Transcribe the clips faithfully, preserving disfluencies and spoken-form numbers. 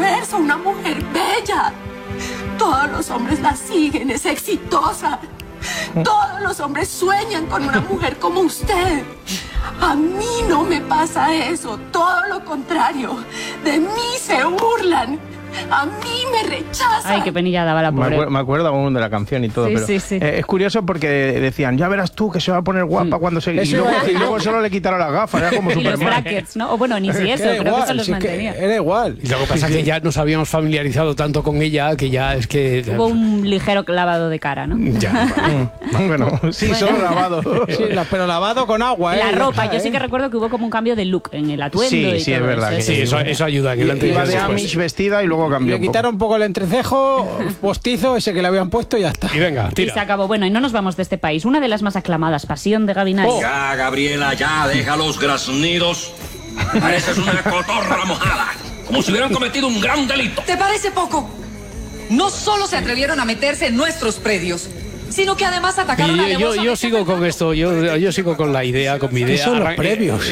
universo, una mujer bella. Todos los hombres la siguen, es exitosa. Todos los hombres sueñan con una mujer como usted. A mí no me pasa eso, todo lo contrario. De mí se burlan. A mí me rechazan. Ay, qué penilla daba la pobre. Me, acuer me acuerdo aún de la canción y todo, sí, pero sí, sí. Eh, es curioso porque decían, ya verás tú que se va a poner guapa mm. cuando se... Y luego, y luego solo le quitaron las gafas, era como y Superman. los brackets, ¿no? O bueno, ni si eso, creo igual, que se los si mantenía. Era igual. Y lo que pasa es que ya nos habíamos familiarizado tanto con ella que ya es que... Hubo un ligero lavado de cara, ¿no? Ya. Bueno, sí, bueno. Solo lavado. Sí, pero lavado con agua, ¿eh? La ropa, yo sí que recuerdo que hubo como un cambio de look en el atuendo. Sí, y sí, todo es verdad. eso. Que sí, eso, eso ayuda. En el anterior iba de Amish vestida y luego cambió. Le quitaron un poco el entrecejo postizo, ese que le habían puesto y ya está. Y venga, tira. Y se acabó. Bueno, y no nos vamos de este país. Una de las más aclamadas, Pasión de Gavilanes. Oh. Ya, Gabriela, ya, deja los graznidos. Pareces una cotorra mojada. Como si hubieran cometido un gran delito. ¿Te parece poco? No solo se atrevieron a meterse en nuestros predios, sino que además atacaron yo, a yo, yo sigo con esto, yo, yo sigo con la idea, con mi idea. ¿Qué son los previos?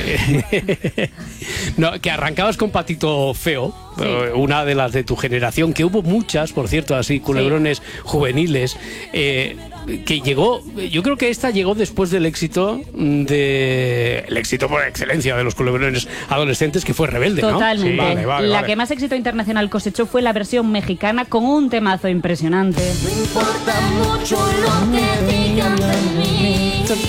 No, que arrancabas con Patito Feo, sí. Una de las de tu generación, que hubo muchas, por cierto, así, culebrones sí. juveniles, eh, que llegó, yo creo que esta llegó después del éxito de el éxito por excelencia de los culebrones adolescentes, que fue Rebelde, ¿no? Totalmente. Sí, vale, vale, la vale. que más éxito internacional cosechó fue la versión mexicana con un temazo impresionante. No importa mucho lo que digan de mí.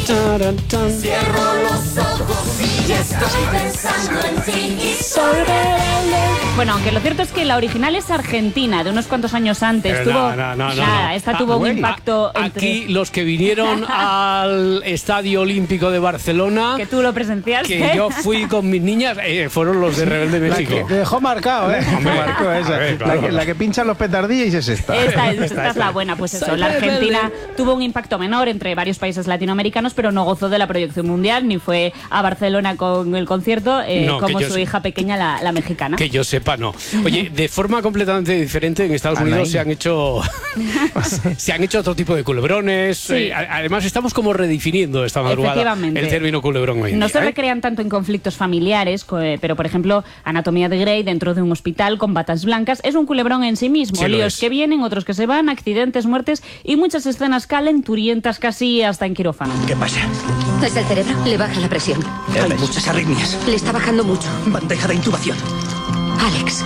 Cierro los ojos y estoy pensando en ti y soy rebelde. Bueno, aunque lo cierto es que la original es argentina, de unos cuantos años antes. Pero tuvo, no, no, no, nada, no. esta Ah, tuvo güey. un impacto. A, entre... Aquí los que vinieron al Estadio Olímpico de Barcelona, que tú lo presenciaste, que yo fui con mis niñas, eh, fueron los de Rebelde México. La que te dejó marcado, ¿eh? Me marcó esa. Ver, claro. la, que, la que pinchan los petardillos es esta. Esta, esta, esta es la buena, pues eso. La Argentina tuvo un impacto menor entre varios países latinoamericanos, pero no gozó de la proyección mundial, ni fue a Barcelona con el concierto, eh, no, como su hija pequeña, la, la mexicana. Que yo sepa, no. Oye, de forma completamente diferente, en Estados Unidos se han hecho se han hecho otro tipo de culebrones. Sí. Eh, además, estamos como redefiniendo esta madrugada el término culebrón hoy en No día, se ¿eh? recrean tanto en conflictos familiares, pero por ejemplo, Anatomía de Grey dentro de un hospital con batas blancas es un culebrón en sí mismo. Sí, líos que vienen, otros que se van, accidentes, muertes y muchas escenas calenturientas casi hasta en quirófano. ¿Qué pasa? Es el cerebro, le baja la presión. Hay muchas arritmias. Le está bajando mucho. Bandeja de intubación. Alex.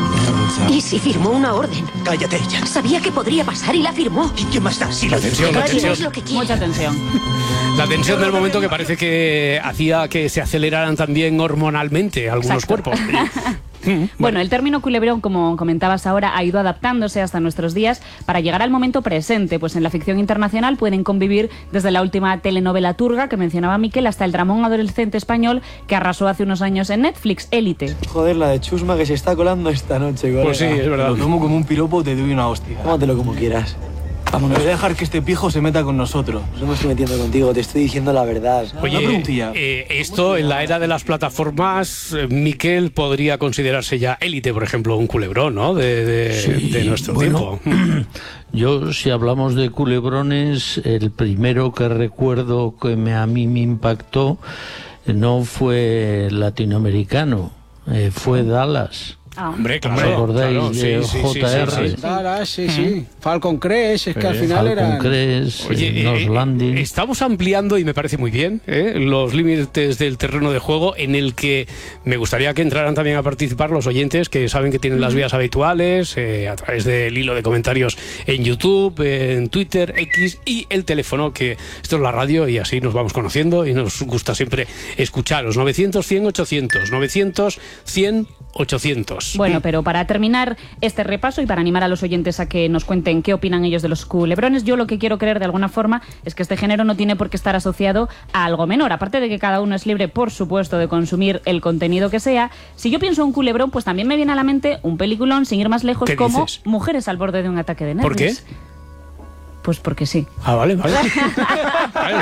¿Y si firmó una orden? Cállate ella. Sabía que podría pasar y la firmó. ¿Y qué más da? Si la tensión, la tensión. Es lo que quiere. Mucha tensión. La tensión del momento que parece que hacía que se aceleraran también hormonalmente algunos Exacto. cuerpos. Bueno, bueno, el término culebrón, como comentabas ahora, ha ido adaptándose hasta nuestros días para llegar al momento presente, pues en la ficción internacional pueden convivir desde la última telenovela turca que mencionaba Miquel hasta el dramón adolescente español que arrasó hace unos años en Netflix, Élite. Joder, la de chusma que se está colando esta noche, colega. Pues sí, es verdad. Lo tomo como un piropo, te doy una hostia. Tómatelo como quieras. Vámonos. Voy a dejar que este pijo se meta con nosotros. No me estoy metiendo contigo, te estoy diciendo la verdad. Oye, eh, esto en la era de las plataformas, eh, Miquel podría considerarse ya Élite, por ejemplo, un culebrón, ¿no? De, de, sí, de nuestro bueno, tiempo. Yo, si hablamos de culebrones, el primero que recuerdo que me, a mí me impactó no fue latinoamericano, eh, fue Dallas. Ah. Hombre, claro. ¿Os acordáis claro, de sí, sí, J R? Sí, sí, sí. Claro, sí, sí. Falcon Crest, es que al final Falcon eran... Crest, Oye, Nos eh, Landing. Estamos ampliando, y me parece muy bien, ¿eh? los límites del terreno de juego, en el que me gustaría que entraran también a participar los oyentes que saben que tienen las vías habituales, eh, a través del hilo de comentarios en YouTube, en Twitter, X, y el teléfono, que esto es la radio y así nos vamos conociendo y nos gusta siempre escucharos. novecientos, cien, ochocientos. novecientos, cien, ochocientos. Bueno, pero para terminar este repaso y para animar a los oyentes a que nos cuenten qué opinan ellos de los culebrones, yo lo que quiero creer de alguna forma es que este género no tiene por qué estar asociado a algo menor. Aparte de que cada uno es libre, por supuesto, de consumir el contenido que sea, si yo pienso en un culebrón, pues también me viene a la mente un peliculón, sin ir más lejos, como dices? Mujeres al borde de un ataque de nervios. ¿Por qué? Pues porque sí. Ah, vale, vale. Vale,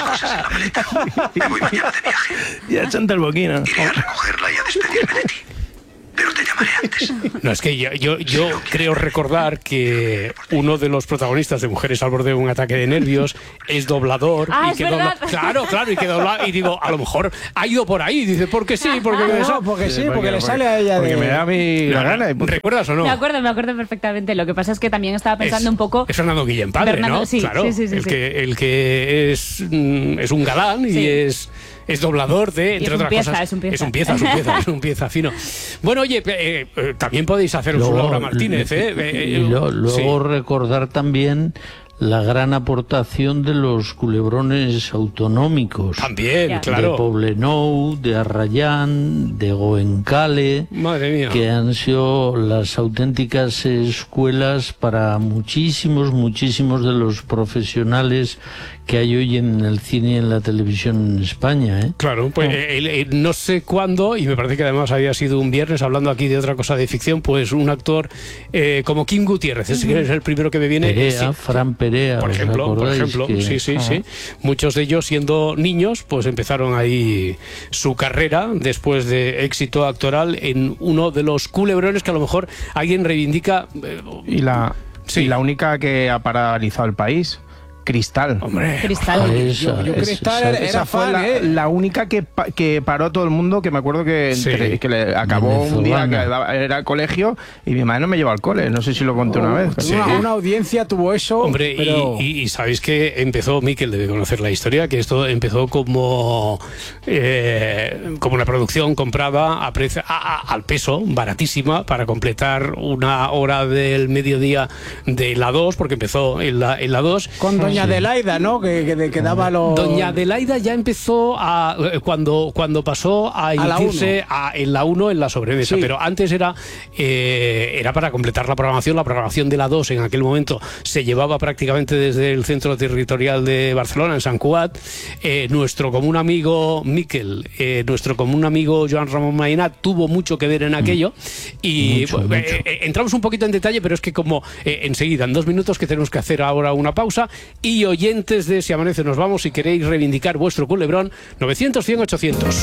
vale. Voy mañana de viaje. Ya chanta el boquino. Iré a recogerla y a despedirme de ti. Pero te llamaré. No, es que yo, yo, yo creo recordar que uno de los protagonistas de Mujeres al borde de un ataque de nervios es doblador. Ah, y es que verdad. dobla, claro, claro, y que dobla, y digo, a lo mejor ha ido por ahí. Dice, porque sí, porque me No, porque sí, porque, porque le sale a ella porque de... me da a mí la gana. Y ¿recuerdas o no? Me acuerdo, me acuerdo perfectamente. Lo que pasa es que también estaba pensando es, un poco... Es Fernando Guillén padre, Bernardo, ¿no? Sí, claro, sí, sí, sí, el, sí. Que, el que es, es un galán y Sí. es... Es doblador de, entre es otras pieza, cosas. Es un pieza, es un pieza, es un pieza, es un pieza fino. Bueno, oye, eh, eh, también podéis hacer un Laura Martínez, ¿eh? Y lo, luego sí. recordar también la gran aportación de los culebrones autonómicos. También, ya. claro. De Poblenou, de Arrayán, de Goenkale. Madre mía. Que han sido las auténticas escuelas para muchísimos, muchísimos de los profesionales que hay hoy en el cine y en la televisión en España, ¿eh? Claro, pues oh. eh, eh, no sé cuándo, y me parece que además había sido un viernes, hablando aquí de otra cosa de ficción, pues un actor eh, como Kim Gutiérrez, ese que es el primero que me viene. Perea, sí. Fran Perea, por ejemplo, por ejemplo, que... sí, sí, ah. sí. Muchos de ellos siendo niños, pues empezaron ahí su carrera después de éxito actoral en uno de los culebrones que a lo mejor alguien reivindica. Eh, y la, sí. y la única que ha paralizado el país. Cristal. Hombre, Cristal. Esa, yo, yo Cristal esa, era esa fue fan, la, ¿eh? la única que, que paró todo el mundo, que me acuerdo que, sí. entre, que le acabó un día que era el colegio y mi madre no me llevó al cole, no sé si lo conté oh, una vez. Sí. Una, una audiencia tuvo eso. Hombre, pero... y, y, y sabéis que empezó, Miquel debe conocer la historia, que esto empezó como eh, como una producción comprada a precio, a, a, al peso, baratísima, para completar una hora del mediodía de la dos, porque empezó en la, en la dos. Con Doña Adelaida, ¿no? Que, que, que daba los... Doña Adelaida ya empezó a cuando, cuando pasó a emitirse a, en la uno en la sobremesa, sí. Pero antes era eh, era para completar la programación. La programación de la dos en aquel momento se llevaba prácticamente desde el centro territorial de Barcelona, en Sant Cugat. Eh, nuestro común amigo Miquel, eh, nuestro común amigo Joan Ramon Maynat tuvo mucho que ver en aquello y mucho, pues, mucho. Eh, entramos un poquito en detalle, pero es que como eh, enseguida, en dos minutos, que tenemos que hacer ahora una pausa. Y oyentes de Si Amanece Nos Vamos, si queréis reivindicar vuestro culebrón, novecientos, cien, ochocientos.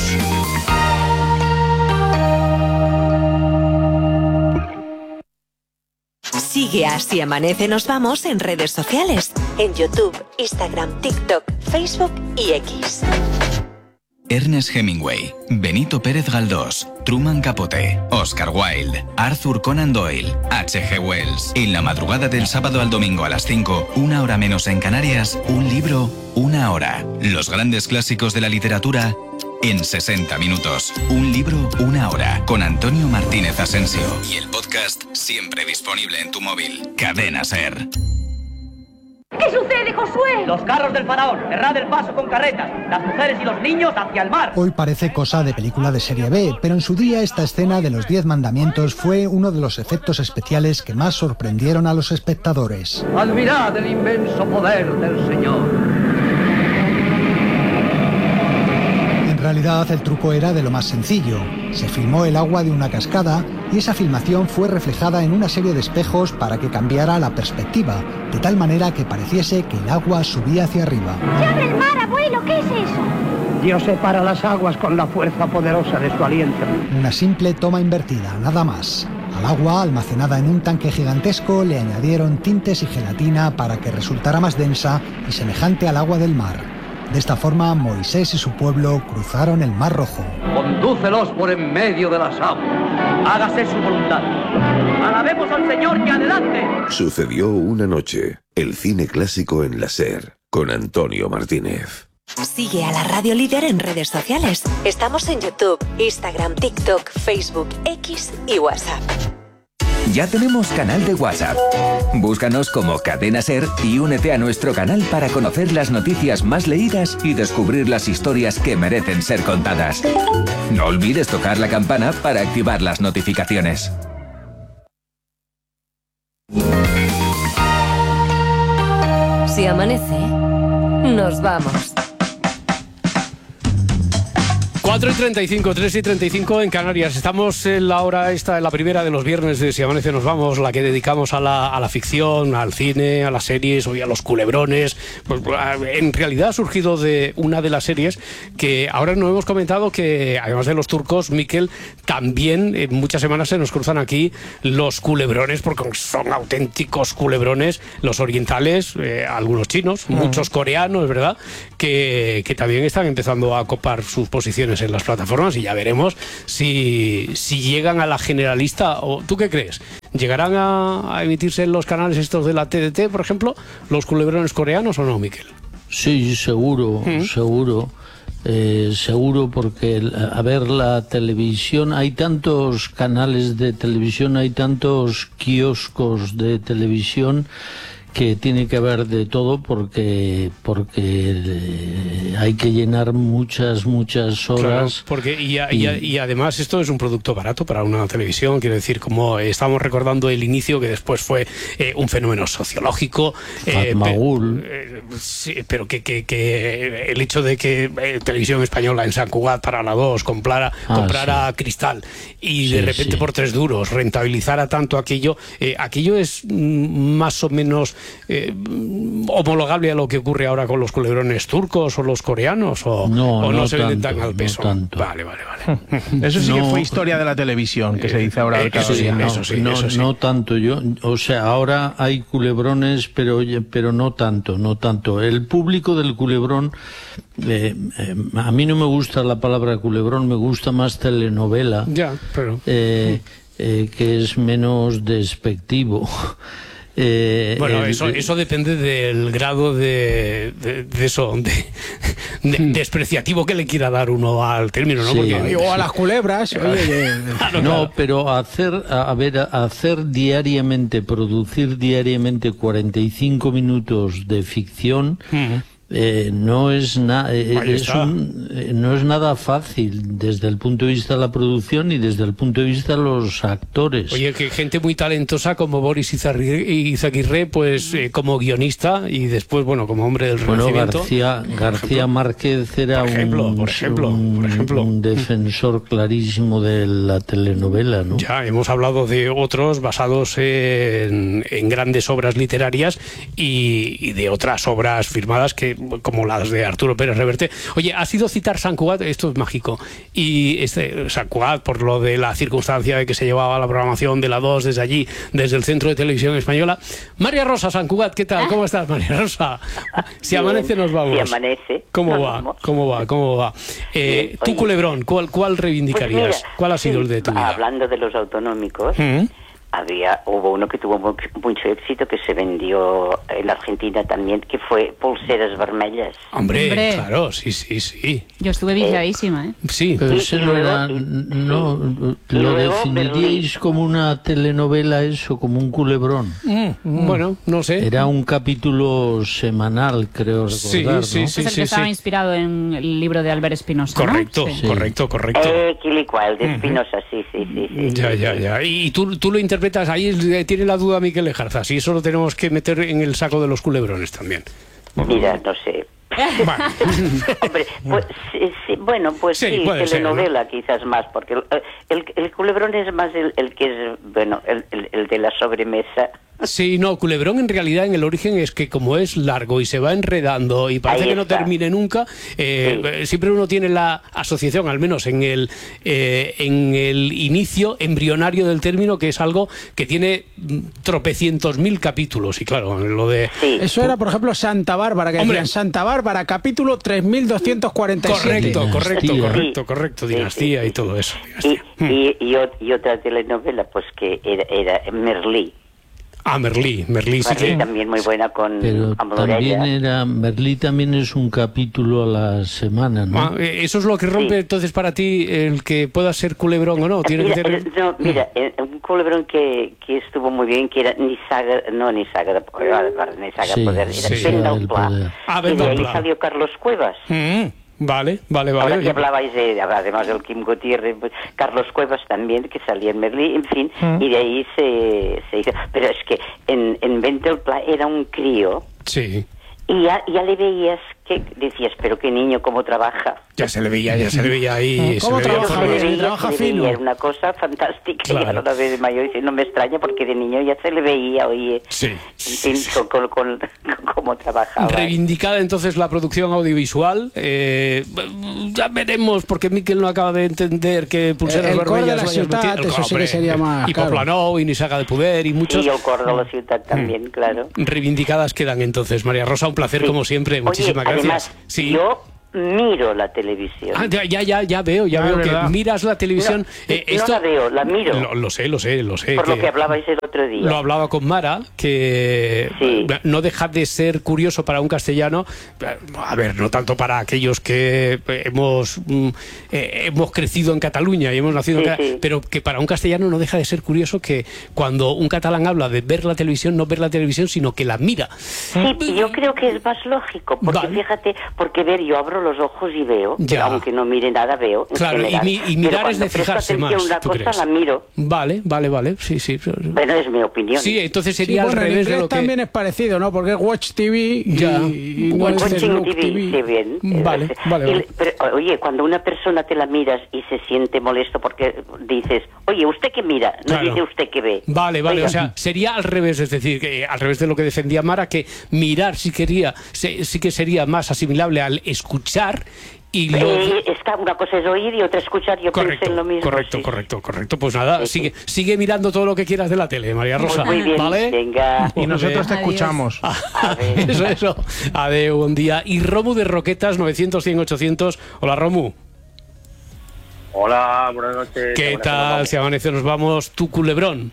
Sigue a Si Amanece Nos Vamos en redes sociales, en YouTube, Instagram, TikTok, Facebook y X. Ernest Hemingway, Benito Pérez Galdós, Truman Capote, Oscar Wilde, Arthur Conan Doyle, H G Wells. En la madrugada del sábado al domingo a las cinco, una hora menos en Canarias, un libro, una hora. Los grandes clásicos de la literatura en sesenta minutos. Un libro, una hora. Con Antonio Martínez Asensio. Y el podcast siempre disponible en tu móvil. Cadena SER. ¿Qué sucede, Josué? Los carros del faraón, cerrad el paso con carretas, las mujeres y los niños hacia el mar. Hoy parece cosa de película de serie B, pero en su día esta escena de los diez mandamientos fue uno de los efectos especiales que más sorprendieron a los espectadores. Admirad el inmenso poder del Señor. En realidad el truco era de lo más sencillo. Se filmó el agua de una cascada y esa filmación fue reflejada en una serie de espejos para que cambiara la perspectiva, de tal manera que pareciese que el agua subía hacia arriba. ¡Se abre el mar, abuelo! ¿Qué es eso? Dios separa las aguas con la fuerza poderosa de su aliento. Una simple toma invertida, nada más. Al agua, almacenada en un tanque gigantesco, le añadieron tintes y gelatina para que resultara más densa y semejante al agua del mar. De esta forma, Moisés y su pueblo cruzaron el Mar Rojo. Condúcelos por en medio de las aguas. Hágase su voluntad. Alabemos al Señor, que adelante. Sucedió una noche. El cine clásico en la SER, con Antonio Martínez. Sigue a la Radio Líder en redes sociales. Estamos en YouTube, Instagram, TikTok, Facebook, X y WhatsApp. Ya tenemos canal de WhatsApp. Búscanos como Cadena SER y únete a nuestro canal para conocer las noticias más leídas y descubrir las historias que merecen ser contadas. No olvides tocar la campana para activar las notificaciones. Si amanece, nos vamos. cuatro y treinta y cinco, tres y treinta y cinco en Canarias. Estamos en la hora esta, en la primera de los viernes de Si Amanece Nos Vamos, la que dedicamos a la, a la ficción, al cine, a las series, hoy a los culebrones. Pues en realidad ha surgido de una de las series que ahora nos hemos comentado que, además de los turcos, Miquel, también en muchas semanas se nos cruzan aquí los culebrones, porque son auténticos culebrones, los orientales, eh, algunos chinos, mm. muchos coreanos, ¿verdad?, que, que también están empezando a copar sus posiciones en las plataformas, y ya veremos si, si llegan a la generalista. O ¿tú qué crees? ¿Llegarán a, a emitirse en los canales estos de la T D T, por ejemplo, los culebrones coreanos o no, Miquel? Sí, seguro, ¿Mm? seguro. Eh, seguro, porque a ver, la televisión, hay tantos canales de televisión, hay tantos kioscos de televisión, que tiene que haber de todo, porque porque eh, hay que llenar muchas muchas horas. Claro, porque y, a, y, a, y además esto es un producto barato para una televisión, quiero decir, como estamos recordando el inicio, que después fue eh, un fenómeno sociológico, eh, pe, eh, sí, pero que, que, que el hecho de que eh, Televisión Española en San Cugat para la dos comprara, ah, comprara sí. Cristal y sí, de repente sí. por tres duros rentabilizara tanto aquello, eh, aquello es mm, más o menos Eh, homologable a lo que ocurre ahora con los culebrones turcos o los coreanos, o no, o no, no se venden tan al peso. No tanto. Vale, vale, vale. Eso sí no, que fue historia de la televisión, que eh, se dice ahora. Eh, eso, sí, no, eso sí, no, eso sí. No tanto. Yo, o sea, ahora hay culebrones, pero pero no tanto, no tanto. El público del culebrón, eh, eh, a mí no me gusta la palabra culebrón, me gusta más telenovela. Ya, pero eh, eh, que es menos despectivo. Eh, bueno, el, eso, eso depende del grado de, de, de eso, de, de, despreciativo que le quiera dar uno al término, ¿no? Sí. Porque, o a las culebras. Oye, no, claro. Pero hacer, a ver, hacer diariamente, producir diariamente cuarenta y cinco minutos de ficción. Uh-huh. Eh, no es nada eh, es un, eh, no es nada fácil desde el punto de vista de la producción y desde el punto de vista de los actores. Oye, que gente muy talentosa como Boris Izaguirre, pues eh, como guionista y después, bueno, como hombre del bueno, Renacimiento. García, García Márquez era por ejemplo, un, por ejemplo, un, por ejemplo. un defensor clarísimo de la telenovela, ¿no? Ya hemos hablado de otros basados en, en grandes obras literarias y, y de otras obras firmadas que como las de Arturo Pérez Reverte. Oye, ha sido citar Sant Cugat, esto es mágico, y este Sant Cugat, por lo de la circunstancia de que se llevaba la programación de la dos desde allí, desde el Centro de Televisión Española. María Rosa, Sant Cugat, ¿qué tal? ¿Cómo estás, María Rosa? Si Bien, amanece nos vamos. Si amanece. ¿Cómo nos va? vamos. ¿Cómo va? ¿Cómo va? Eh, tu culebrón, ¿cuál, cuál reivindicarías? Pues mira, ¿Cuál ha sido sí, el de tu vida? Hablando de los autonómicos, ¿Mm? había hubo uno que tuvo mucho éxito, que se vendió en la Argentina también, que fue Pulseras Vermellas. Hombre, Hombre. claro, sí, sí, sí. Yo estuve viciadísima, ¿eh? Sí. Pero Y- ese y no luego- era, y- no, y ¿lo luego definiríais Berlín. como una telenovela eso, como un culebrón? Mm, bueno, no sé. Era un capítulo semanal, creo Sí, recordar, sí, ¿no? sí. es el que estaba inspirado en el libro de Albert Espinosa, ¿no? Correcto, Sí. correcto, correcto. Eh, Quilicual, de Espinosa, sí, sí, sí. sí Ya, sí, ya, sí. ya. Y tú, tú lo interpretas, ahí eh, tiene la duda Miquel Ejarza, si eso lo tenemos que meter en el saco de los culebrones también. Mira, no sé. Hombre, pues, sí, sí, bueno, pues Sí, sí, puede ser, telenovela quizás más, porque el, el, el culebrón es más el, el que es, bueno, el, el, el de la sobremesa. Sí, no, culebrón en realidad en el origen es que como es largo y se va enredando y parece Ahí que no está. termine nunca, eh, eh, siempre uno tiene la asociación, al menos en el eh, en el inicio embrionario del término, que es algo que tiene mm, tropecientos mil capítulos. Y claro, lo de... Eso era, por ejemplo, Santa Bárbara, que Hombre. decían Santa Bárbara, capítulo tres mil doscientos cuarenta y siete. Correcto, correcto, Dinastía. correcto, correcto, dinastía y todo eso. Y, y, y, ot- y otra telenovela, pues que era, era Merlí. Ah, Merlí, Merlí sí Merlí que... también muy buena con Pero Amorella. también era, Merlí también es un capítulo a la semana, ¿no? Ah, eh, eso es lo que rompe Sí. entonces para ti el que pueda ser culebrón o no. Tiene Mira, que tener... eh, no, mira, eh, un culebrón que, que estuvo muy bien, que era ni saga, no ni saga de poder, ahora, ni saga Sí, poder, era sí, Venda era al el Pla. poder. Ah, Y Venda de al ahí Pla. salió Carlos Cuevas. Mm, vale, vale, vale. Ahora Oye, que hablabais de, además del Kim Gutiérrez, pues, Carlos Cuevas también, que salía en Merlí, en fin, Mm. y de ahí se, se hizo. Pero es que en, en Venta al Pla era un crío, Sí. y ya, ya le veías que decías, pero qué niño, cómo trabaja. Ya se le veía, ya se le veía ahí. ¿Cómo se le veía trabaja? Se le veía, trabaja se le fino. veía, era una cosa fantástica. Claro. Y ahora la vez de mayor dice, no me extraña porque de niño ya se le veía, oye, Sí. en fin, con, con, con, con cómo trabajaba. Reivindicada entonces la producción audiovisual. Eh, ya veremos, porque Miquel no acaba de entender que Pulseras El- el cor de Vermelles la vaya a ciutat, meter- eso sí que sería más Y caro. Poplanou, y Nisaga de Poder, y muchos. Y el cor de la ciudad también, claro. Reivindicadas quedan entonces. María Rosa, un placer Sí. como siempre. Muchísimas Oye, gracias. además, Sí. yo miro la televisión. Ah, ya, ya, ya, ya veo, ya Ah, veo ¿verdad? que miras la televisión. No, Eh, no esto- la veo, la miro. Lo, lo sé, lo sé, lo sé. Por lo que hablabais el otro día. Lo hablaba con Mara, que no deja de ser curioso para un castellano, a ver, no tanto para aquellos que hemos, mm, eh, hemos crecido en Cataluña y hemos nacido Sí, en Ca- sí. pero que para un castellano no deja de ser curioso que cuando un catalán habla de ver la televisión, no ver la televisión, sino que la mira. Sí, yo creo que es más lógico, porque fíjate, porque ver, yo abro los ojos y veo, Ya. aunque no mire nada, veo. en Claro, y, general. mi- y Pero mirar es cuando de presto fijarse atención más. a una ¿tú cosa, crees? la miro. Vale, vale, vale, sí, sí. Bueno, es mi opinión. Sí, entonces Sí, sería bueno, al en revés de inglés lo que... también es parecido, ¿no? Porque es Watch T V y, Ya. y no dices Watching Look T V, T V. sí, bien. Vale, Eh, vale, y- vale. Pero, oye, cuando una persona te la miras y se siente molesto porque dices, oye, ¿usted qué mira? No Claro. dice usted qué ve. Vale, vale, Oiga, o sea, sería al revés, es decir, que al revés de lo que defendía Mara, que mirar sí quería, sí, sí que sería más asimilable al escuchar y lo... eh, está, una cosa es oír y otra escuchar, yo Correcto, pensé en lo mismo. correcto, sí. correcto, correcto. Pues nada, sigue, sigue mirando todo lo que quieras de la tele, María Rosa. Muy bien, ¿Vale? venga. Y nosotros te Adiós. escuchamos. Eso, eso. Adeu, buen día. Y Romu de Roquetas, novecientos, cien, ochocientos. Hola, Romu. Hola, buenas noches. ¿Qué Buenas tal? noches. Si amanece nos vamos, tu culebrón.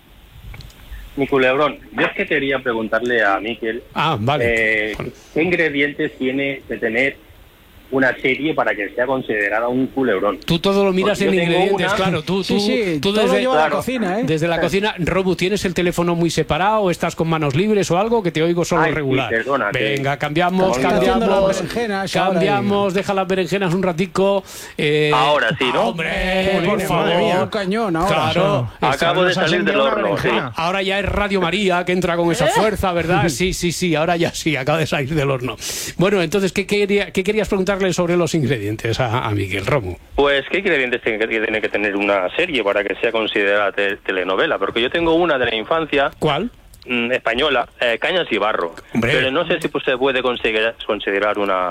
Mi culebrón, yo es que quería preguntarle a Miquel Ah, vale. eh, qué ingredientes tiene que tener una serie para que sea considerada un culebrón. Tú todo lo miras Porque en yo tengo ingredientes, una- claro. Tú, Sí, tú, sí, tú todo desde, lleva a la Claro. cocina, ¿eh? desde la cocina. Robu, ¿tienes el teléfono muy separado? ¿Estás con manos libres o algo? Que te oigo solo Ay, sí, regular. perdona, que- Venga, cambiamos, Estoy haciendo las cambiamos. berenjenas ahora Cambiamos, deja las berenjenas un ratico. eh, Ahora sí, ¿no? Hombre, por Madre favor. mía, un cañón ahora. Claro. Acabo de Nos has salir del enviado una horno, sí. berenjena. Ahora ya es Radio María que entra con esa fuerza, ¿verdad? Sí, sí, sí, ahora ya sí, acaba de salir del horno. Bueno, entonces, ¿qué, quería, qué querías preguntarle sobre los ingredientes a, a Miguel Romu? Pues, ¿qué ingredientes tiene que, tiene que tener una serie para que sea considerada te- telenovela? Porque yo tengo una de la infancia. ¿Cuál? mm, española, eh, Cañas y Barro. Hombre. Pero no sé si pues, se puede considerar, considerar una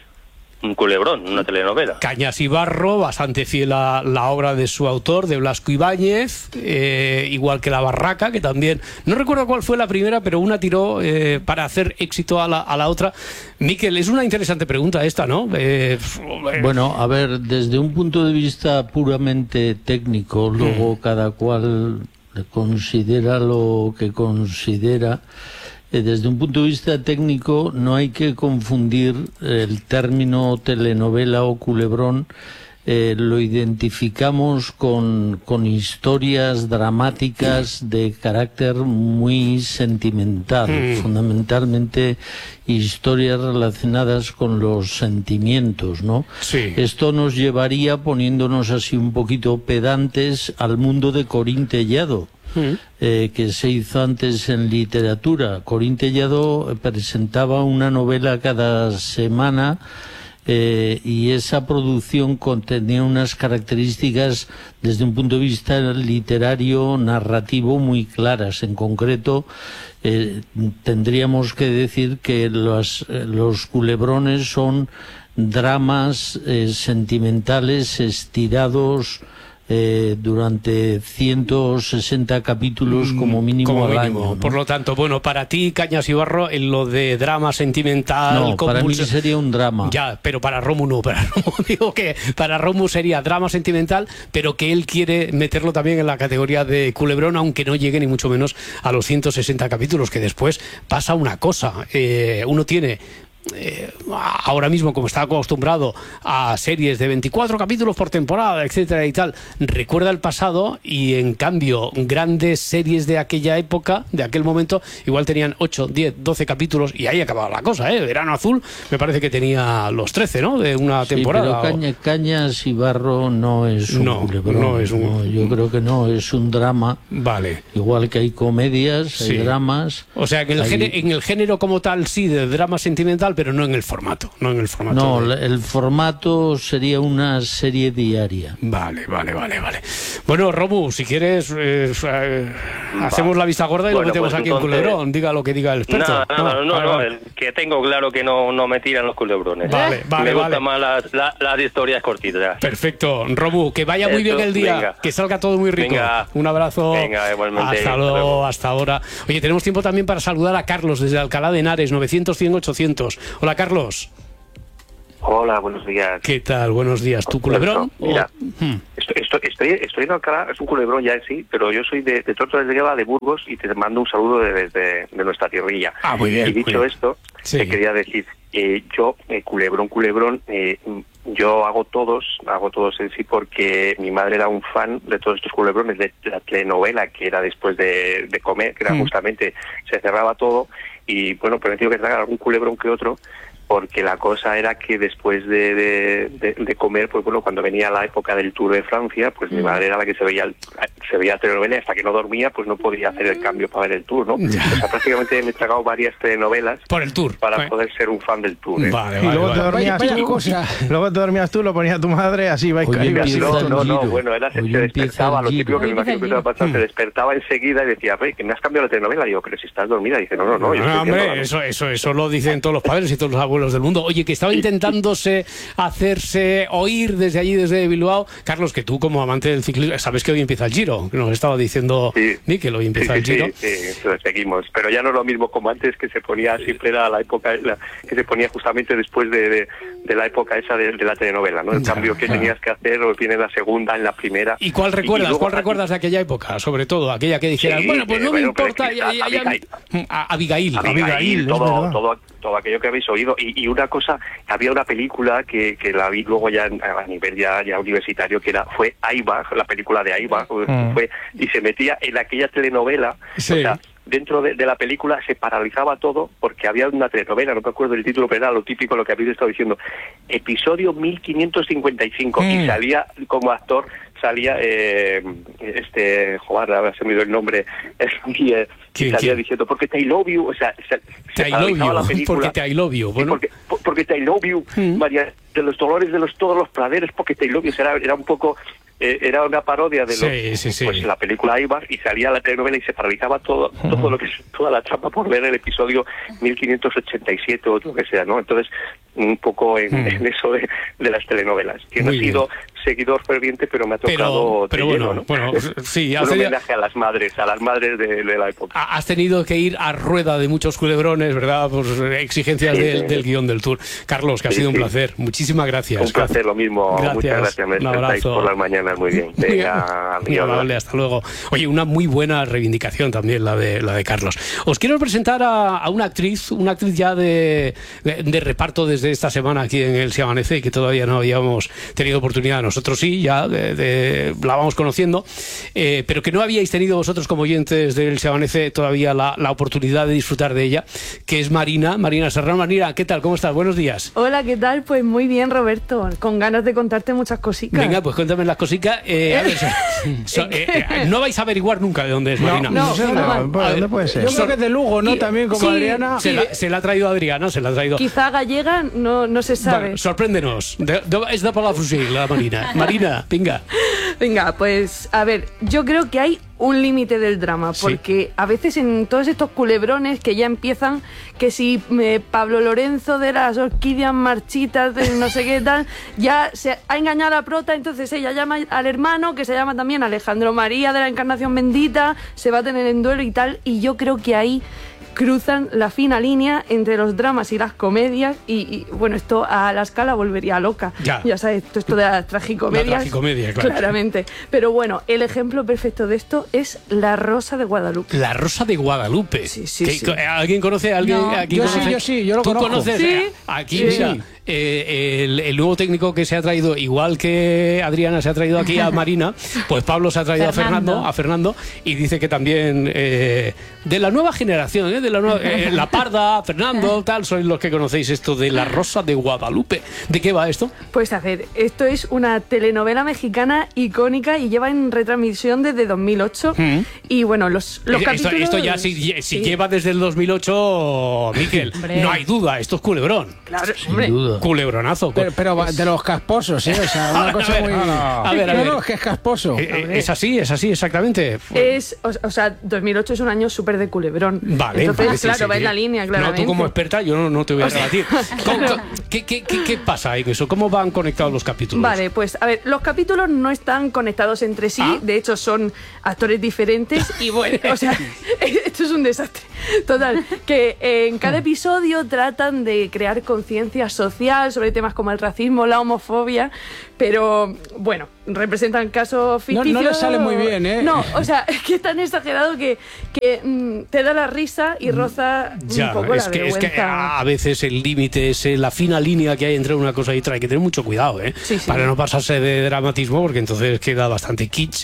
un culebrón, una telenovela. Cañas y Barro, bastante fiel a la obra de su autor, de Blasco Ibáñez, eh, igual que La Barraca, que también, no recuerdo cuál fue la primera, pero una tiró eh, para hacer éxito a la, a la otra. Miquel, es una interesante pregunta esta, ¿no? Eh, Bueno, a ver, desde un punto de vista puramente técnico, luego cada cual considera lo que considera. Eh, Desde un punto de vista técnico no hay que confundir el término telenovela o culebrón. Eh, lo identificamos con, con historias dramáticas de carácter muy sentimental, Mm. fundamentalmente historias relacionadas con los sentimientos, ¿no? Sí. Esto nos llevaría, poniéndonos así un poquito pedantes, al mundo de Corín Tellado. Eh, que se hizo antes en literatura. Corín Tellado presentaba una novela cada semana eh, y esa producción contenía unas características desde un punto de vista literario, narrativo muy claras. En concreto, eh, tendríamos que decir que los, eh, los culebrones son dramas eh, sentimentales estirados Eh, durante ciento sesenta capítulos como mínimo como al mínimo. año, ¿no? Por lo tanto, bueno, para ti, Cañas y Barro, en lo de drama sentimental... No, para mí compulsión- sería un drama. Ya, pero para Romu no, para Romu digo que para Romu sería drama sentimental, pero que él quiere meterlo también en la categoría de culebrón, aunque no llegue ni mucho menos a los ciento sesenta capítulos, que después pasa una cosa, eh, uno tiene... Eh, ahora mismo, como está acostumbrado a series de veinticuatro capítulos por temporada, etcétera y tal, recuerda el pasado y en cambio grandes series de aquella época, de aquel momento, igual tenían ocho, diez, doce capítulos y ahí acababa la cosa, ¿eh? Verano Azul me parece que tenía los trece, ¿no? De una Sí, temporada. pero Caña- Cañas y Barro no es un No, culebrón, no es un- no, yo creo que no, es un drama. Vale. Igual que hay comedias, Sí. hay dramas. O sea, que en el, hay- género, en el género como tal, sí, de drama sentimental, documental, pero no en el formato. No en el formato. No, de... el formato sería una serie diaria. Vale, vale, vale, vale. Bueno, Romu, si quieres, eh, eh, hacemos la vista gorda y bueno, lo metemos pues aquí entonces... en Culebrón. Diga lo que diga el experto. No, no, no, no, vale, no vale. el que tengo claro que no, no me tiran los culebrones. Vale, vale, me gustan vale. más las, las, las historias cortitas. Perfecto. Romu, que vaya muy Esto, bien el día, venga. Que salga todo muy rico. Venga. Un abrazo. Venga, igualmente. Hasta luego, hasta ahora. Oye, tenemos tiempo también para saludar a Carlos desde Alcalá de Henares, novecientos, cien, ochocientos. Hola, Carlos. Hola, buenos días. ¿Qué tal? Buenos días. ¿Tu culebrón? Mira, oh. hmm. estoy, estoy, estoy, estoy en Alcalá, es un culebrón ya en sí, pero yo soy de, de Torto de Gueva, de Burgos, y te mando un saludo desde de, de nuestra tierrilla. Ah, muy bien. Y dicho bien. esto, sí. te quería decir, eh, yo, eh, culebrón, culebrón, eh, yo hago todos, hago todos en sí porque mi madre era un fan de todos estos culebrones, de la telenovela que era después de, de comer, que era mm. justamente, se cerraba todo, y bueno, pero he tenido que traer algún culebrón que otro, porque la cosa era que después de, de, de, de comer, pues bueno, cuando venía la época del Tour de Francia, pues mm. mi madre era la que se veía se veía telenovela, hasta que no dormía, pues no podía hacer el cambio para ver el Tour, ¿no? Ya. O sea, prácticamente me he tragado varias telenovelas por el Tour para vale. poder ser un fan del Tour. ¿eh? Vale, vale, y luego vale. te dormías vaya, tú, vaya luego te dormías tú, lo ponía tu madre, así vais No, no, no, bueno, era, se, se despertaba, lo típico que me imagino que te va a pasar, se despertaba enseguida y decía, ve, que me has cambiado la telenovela. Y yo, pero si estás dormida, dice, no, no, no. Yo no hombre, eso, eso, eso lo dicen todos los padres y todos los abuelos del mundo. Oye, que estaba intentándose hacerse oír desde allí, desde Bilbao. Carlos, que tú como amante del ciclismo, sabes que hoy empieza el Giro, que nos estaba diciendo sí. Mikel, hoy empieza sí, el sí, Giro. Sí, sí, lo seguimos, pero ya no es lo mismo como antes, que se ponía, siempre era la época, la, que se ponía justamente después de, de, de la época esa de, de la telenovela, ¿no? El ya, cambio que ya. tenías que hacer, o viene la segunda, en la primera. ¿Y cuál recuerdas? Y, y luego, ¿Cuál recuerdas de aquella época? Sobre todo, aquella que dijeras, sí, bueno, pues no eh, me bueno, importa, ya, ya, ya, Abigail. A, Abigail, Abigail, Abigail, todo, todo, todo aquello que habéis oído. Y, y una cosa, había una película que, que la vi luego ya a nivel ya, ya universitario, que era fue Aiba, la película de Aiba, mm. fue, y se metía en aquella telenovela, sí. o sea, dentro de, de la película se paralizaba todo porque había una telenovela, no me acuerdo del título, pero era lo típico, lo que habéis estado diciendo, episodio mil quinientos cincuenta y cinco, mm. y salía como actor, salía eh, este, joder, ahora se me dio el nombre, y, eh, y salía diciendo, porque te I love you, o sea, se, se te paralizaba la película. Porque te I love you, bueno. Porque, porque te I love you, mm. María, de los dolores de los todos los praderos, porque te I love you, o sea, era, era un poco... Eh, era una parodia de lo, sí, sí, sí. pues la película Aibar, y salía la telenovela y se paralizaba todo uh-huh. todo lo que es toda la trama por ver el episodio mil quinientos ochenta y siete o lo que sea, ¿no? Entonces un poco en, uh-huh. en eso de, de las telenovelas, que no he sido seguidor ferviente, pero me ha tocado pero, pero bueno, lleno, ¿no? Bueno, sí, un homenaje a las madres, a las madres de, de la época. Has tenido que ir a rueda de muchos culebrones, ¿verdad? Por exigencias sí, del, sí. del guión del Tour. Carlos, que ha sí, sido un sí. placer. Muchísimas gracias. Un placer, lo mismo. Gracias. Muchas gracias. Me despertáis por las mañanas muy bien. Venga, muy amable, hasta luego. Oye, una muy buena reivindicación también la de la de Carlos. Os quiero presentar a, a una actriz, una actriz ya de, de, de reparto desde esta semana aquí en El Se Amanece, que todavía no habíamos tenido oportunidad. Nosotros sí, ya de, de, la vamos conociendo, eh, pero que no habíais tenido vosotros como oyentes del Se Amanece todavía la, la oportunidad de disfrutar de ella, que es Marina, Marina Serrano. Marina, ¿qué tal? ¿Cómo estás? Buenos días. Hola, ¿qué tal? Pues muy bien, Roberto, con ganas de contarte muchas cositas. Venga, pues cuéntame las cositas. Eh, a ver, so, eh, eh, no vais a averiguar nunca de dónde es Marina. No, no, no, no, ¿dónde puede ser? Yo creo que es de Lugo, ¿no? También como sí, Adriana. Se, la, se la ha traído Adriana, se la ha traído. Quizá gallega, no, no se sabe. Bueno, sorpréndenos. De, de, es de Palafrugell, la Marina. Marina, venga. Venga, pues a ver, yo creo que hay un límite del drama, porque sí. a veces en todos estos culebrones que ya empiezan, que si eh, Pablo Lorenzo de las orquídeas marchitas, de no sé qué tal, ya se ha engañado a la prota, entonces ella llama al hermano, que se llama también Alejandro María de la Encarnación Bendita, se va a tener en duelo y tal, y yo creo que ahí cruzan la fina línea entre los dramas y las comedias y, y bueno, esto a la escala volvería loca. Ya, ya sabes, esto, esto de las tragicomedias. La tragicomedia, claro. Claramente. Pero bueno, el ejemplo perfecto de esto es La Rosa de Guadalupe. La Rosa de Guadalupe. Sí, sí, sí. ¿Alguien conoce? ¿Alguien no, aquí yo conoce? sí, yo sí, yo lo ¿Tú conozco. conoces? Sí. Aquí, sí. mira. eh, el, el nuevo técnico que se ha traído, igual que Adriana se ha traído aquí a Marina, pues Pablo se ha traído Fernando. a Fernando, a Fernando, y dice que también eh, de la nueva generación, ¿eh? de la, nueva, eh, la Parda, Fernando, tal, sois los que conocéis esto de La Rosa de Guadalupe. ¿De qué va esto? Pues a ver, esto es una telenovela mexicana icónica y lleva en retransmisión desde dos mil ocho. Mm. Y bueno, los, los esto, capítulos... Esto ya, si, si sí. lleva desde el dos mil ocho, Miquel, no hay duda, esto es culebrón. Claro, sin duda. Culebronazo. Pero, pero de los casposos, ¿eh? O sea, una cosa a ver, muy... No, no, a ver, a ver. No, no, es que es casposo. Eh, es así, es así, exactamente. Es, o, o sea, dos mil ocho es un año súper de culebrón. Vale, Entonces, vale, claro, sí, va sí, en la sí. línea, claramente. No, tú como experta, yo no, no te voy a O sea, rebatir. ¿Cómo, claro. ¿qué, qué, qué, ¿Qué pasa ahí con eso? ¿Cómo van conectados los capítulos? Vale, pues a ver, los capítulos no están conectados entre sí, ah. de hecho son actores diferentes y bueno, o sea, esto es un desastre. Total, que en cada episodio tratan de crear conciencia social sobre temas como el racismo, la homofobia, pero bueno, representan casos ficticios. No, no les sale muy bien, ¿eh? No, o sea, es que es tan exagerado que, que mm, te da la risa y roza ya, un poco es la que, vergüenza. Es que a veces el límite es la fina línea que hay entre una cosa y otra. Hay que tener mucho cuidado, ¿eh? Sí, sí. Para no pasarse de dramatismo, porque entonces queda bastante kitsch.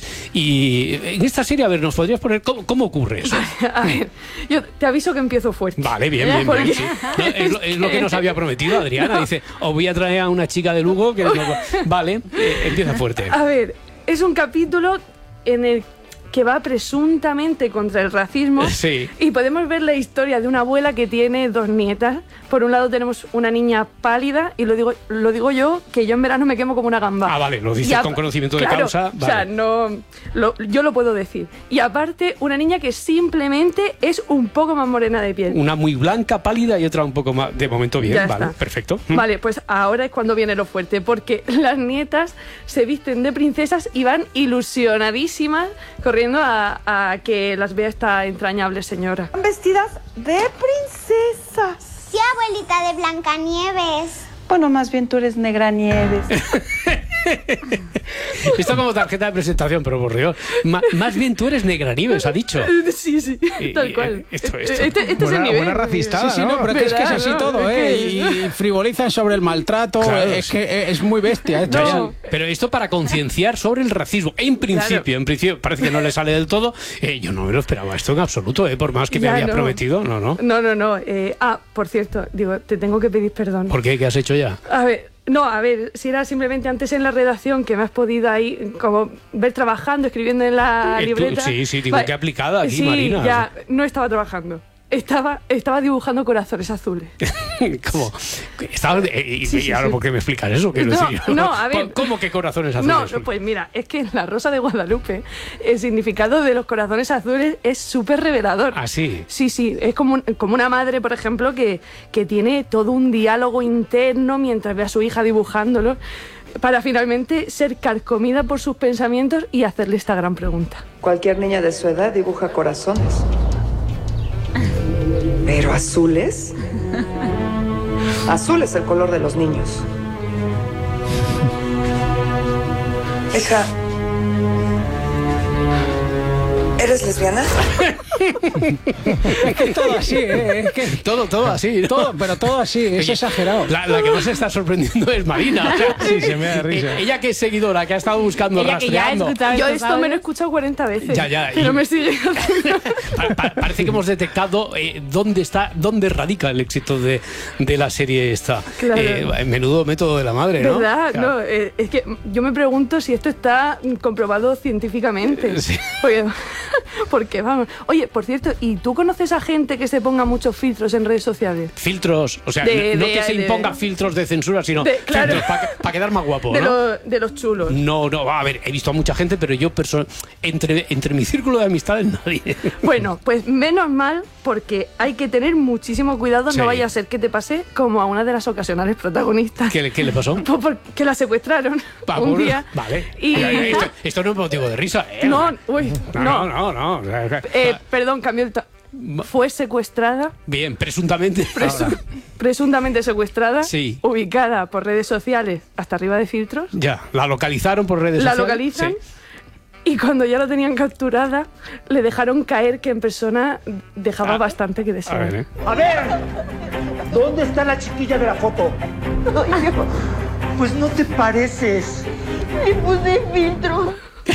Y en esta serie, a ver, ¿nos podrías poner cómo, cómo ocurre eso? A ver, yo te aviso que empiezo fuerte. Vale, bien, bien, Porque... bien. Sí. No, es, lo, es lo que nos había prometido Adriana. No. Dice, os voy a traer a una chica de Lugo que... Vale, eh, empieza fuerte. A ver, es un capítulo en el que va presuntamente contra el racismo. Sí. Y podemos ver la historia de una abuela que tiene dos nietas. Por un lado tenemos una niña pálida, y lo digo lo digo yo, que yo en verano me quemo como una gamba. Ah, vale, lo dices a, con conocimiento claro, de causa. Vale. O sea, no, lo, yo lo puedo decir. Y aparte, una niña que simplemente es un poco más morena de piel. Una muy blanca, pálida, y otra un poco más, de momento bien, ya vale, está. Perfecto. Vale, pues ahora es cuando viene lo fuerte, porque las nietas se visten de princesas y van ilusionadísimas corriendo a, a que las vea esta entrañable señora. Están vestidas de princesas. Sí, abuelita, de Blancanieves. Bueno, más bien tú eres Negranieves. Esto como tarjeta de presentación, pero por Dios. Ma, más bien tú eres Negranieves, ha dicho. Sí, sí, y, tal cual. Esto, esto. Este, este buena, es el nivel. Buena racistada, sí, sí, no, ¿no? pero es que, es que es así ¿no? todo, Es ¿eh? que... Y frivolizan sobre el maltrato, claro, es sí. que es muy bestia esto. No. Ya. Pero esto para concienciar sobre el racismo. En principio, claro. en principio, parece que no le sale del todo. Eh, yo no me lo esperaba esto en absoluto, eh, por más que ya me había no. prometido. No, no. No, no, no. Eh, ah, por cierto, digo, te tengo que pedir perdón. ¿Por qué? ¿Qué has hecho ya? A ver, no, a ver, si era simplemente antes en la redacción que me has podido ahí como ver trabajando, escribiendo en la Eh, libreta. tú, sí, sí, digo, vale. qué aplicada aquí, sí, Marina. ya, no estaba trabajando. Estaba, estaba dibujando corazones azules. ¿Cómo? Estaba, eh, y, Sí, y sí, ahora, sí. ¿por qué me explicas eso? Quiero No, decir, no, a ver. ¿Cómo que corazones No, azules? pues mira, es que en La Rosa de Guadalupe el significado de los corazones azules es súper revelador. ¿Ah, sí? Sí, sí, es como, un- como una madre, por ejemplo, que, que tiene todo un diálogo interno mientras ve a su hija dibujándolo, para finalmente ser carcomida por sus pensamientos y hacerle esta gran pregunta. Cualquier niña de su edad dibuja corazones. Pero azules. Azul es el color de los niños. Hija, ¿eres lesbiana? Es que es todo así, ¿eh? Es que Todo, todo así. ¿no? todo, pero todo así, es Oye, exagerado. La, la que más se está sorprendiendo es Marina. O sea, Sí, se me da risa. eh, Ella que es seguidora, que ha estado buscando, Ella que ya ha rastreando. escuchado Yo esto, esto ¿sabes? me lo he escuchado cuarenta veces, Ya, ya, pero y- me sigue haciendo... Pa- pa- parece que hemos detectado eh, dónde está, dónde radica el éxito de, de la serie esta. Claro. Eh, menudo método de la madre, ¿no? ¿Verdad? Claro. No, eh, es que yo me pregunto si esto está comprobado científicamente. Sí. Porque, porque vamos. Oye, por cierto, ¿y tú conoces a gente que se ponga muchos filtros en redes sociales? Filtros, o sea, De- no de- que se de- imponga filtros de censura, sino de- claro. filtros para quedar más guapo, De, ¿no? lo- de los chulos. No, no, a ver, he visto a mucha gente, pero yo perso- entre, entre mi círculo de amistades nadie. Bueno, pues menos mal, porque hay que tener muchísimo cuidado, Sí. no vaya a ser que te pase como a una de las ocasionales protagonistas. ¿Qué, le- qué le pasó? Pues porque la secuestraron Pa- un por- día. Vale. Y... Esto, esto no es motivo de risa, ¿eh? No, uy, no, no. no, no. Eh, perdón, cambió el to- Fue secuestrada, Bien, presuntamente. presu- presuntamente secuestrada, Sí. ubicada por redes sociales hasta arriba de filtros. Ya, la localizaron por redes La sociales. localizan Sí. y cuando ya la tenían capturada, le dejaron caer que en persona dejaba Ah, bastante que A desear. ver, ¿eh? A ver, ¿Dónde está la chiquilla de la foto? Ay, yo... Pues no te pareces. Le puse filtro.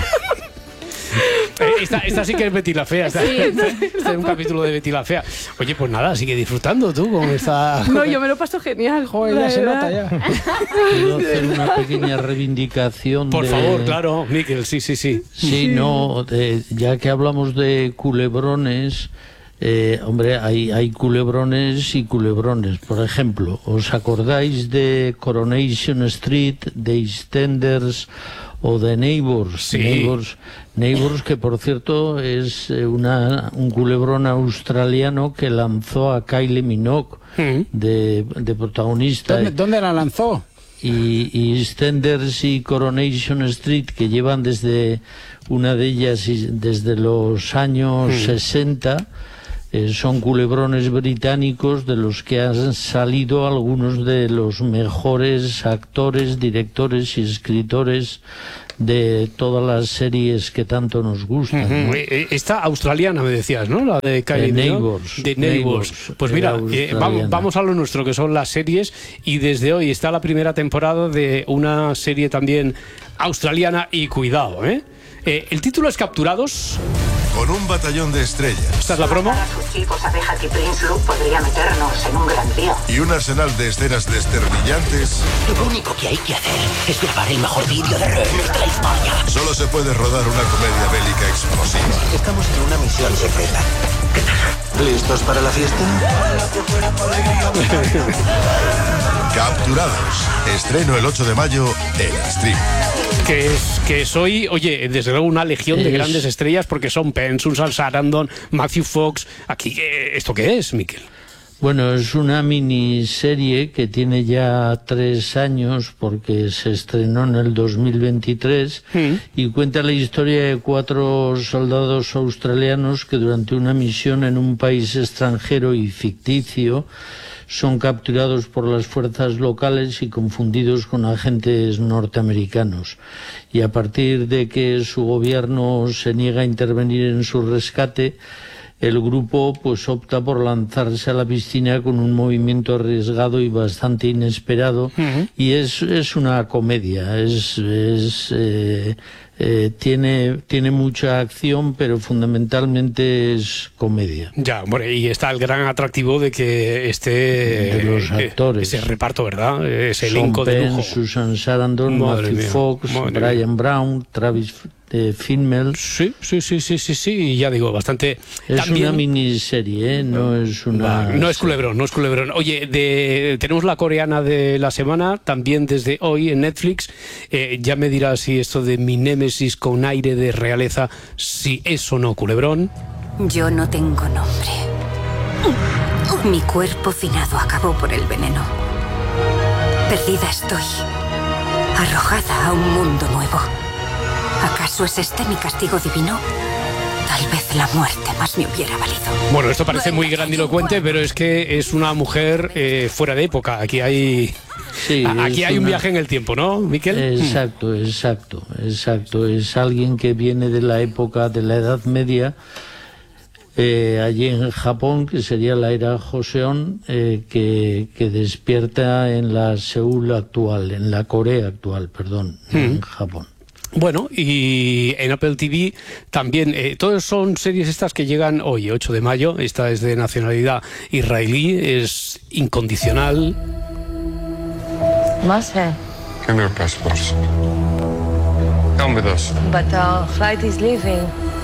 Eh, esta, esta sí que es Betty la Fea. Esta, Sí. esta, esta es un capítulo de Betty la Fea. Oye, pues nada, sigue disfrutando tú con esta... No, yo me lo paso genial. Joder, ya se nota ya. Puedo hacer una pequeña reivindicación. Por de... favor, claro, Miquel, sí, sí, sí. Sí, no, de- ya que hablamos de culebrones, eh, hombre, hay, hay culebrones y culebrones. Por ejemplo, ¿os acordáis de Coronation Street, de EastEnders o de Neighbours? Sí. Neighbours, Neighbours, que por cierto es eh, una, un culebrón australiano que lanzó a Kylie Minogue de, de protagonista. ¿Dónde, dónde la lanzó? Y, y EastEnders y Coronation Street, que llevan desde una de ellas y desde los años Mm. sesenta, eh, son culebrones británicos de los que han salido algunos de los mejores actores, directores y escritores de todas las series que tanto nos gustan, ¿no? Ujú. Eh, Esta australiana, me decías, ¿no? La de Kylie De Minogue. Neighbours. De Neighbours. Neighbours, Pues era mira, eh, australiana. vamos, vamos a lo nuestro, que son las series. Y desde hoy está la primera temporada de una serie también australiana. Y cuidado, ¿eh? Eh, el título es Capturados. Con un batallón de estrellas. ¿Esta es la promo? A sus chicos abejas y Prince Luke podría meternos en un gran lío. Y un arsenal de escenas desternillantes. Lo único que hay que hacer es grabar el mejor vídeo de nuestra historia. Solo se puede rodar una comedia bélica explosiva. Estamos en una misión secreta. ¿Listos para la fiesta? Capturados. Estreno el ocho de mayo en Stream. Que es, que soy, oye, desde luego una legión de Es- grandes estrellas, porque son Penn, Susan Sarandon, Matthew Fox. Aquí, eh, ¿esto qué es, Miquel? Bueno, es una miniserie que tiene ya tres años porque se estrenó en el dos mil veintitrés y cuenta la historia de cuatro soldados australianos que durante una misión en un país extranjero y ficticio son capturados por las fuerzas locales y confundidos con agentes norteamericanos. Y a partir de que su gobierno se niega a intervenir en su rescate, el grupo pues opta por lanzarse a la piscina con un movimiento arriesgado y bastante inesperado. Y es, es una comedia, es, es eh, eh, tiene, tiene mucha acción, pero fundamentalmente es comedia. Ya, bueno, y está el gran atractivo de que esté De los eh, actores. ese reparto, ¿verdad? Ese Sean elenco de Penn, lujo. Susan Sarandon, Madre Matthew mía, Fox, madre Brian Brown, Travis eh, Fimmel. Sí, sí, sí, sí, sí, sí, y ya digo, bastante. Es también- una miniserie, ¿eh? No es una... Va, no es culebrón, no es culebrón. Oye, de, tenemos la coreana de la semana, también desde hoy en Netflix. Eh, ya me dirás si esto de mi némesis con aire de realeza, si es o no culebrón. Yo no tengo nombre. Mi cuerpo finado acabó por el veneno. Perdida estoy. Arrojada a un mundo nuevo. ¿Acaso es este mi castigo divino? Tal vez la muerte más me hubiera valido. Bueno, esto parece muy grandilocuente, pero es que es una mujer eh, fuera de época. Aquí hay, Sí, a- aquí es hay un una- viaje en el tiempo, ¿no, Miquel? Exacto, exacto, exacto. Es alguien que viene de la época de la Edad Media, eh, allí en Japón, que sería la era Joseon, eh, que, que despierta en la Seúl actual, en la Corea actual, perdón, no Mm. en Japón. Bueno, y en Apple T V también, eh, todas son series estas que llegan hoy, ocho de mayo. Esta es de nacionalidad israelí, es incondicional. Marcel, Give me your passports. Come with us. but our flight is leaving.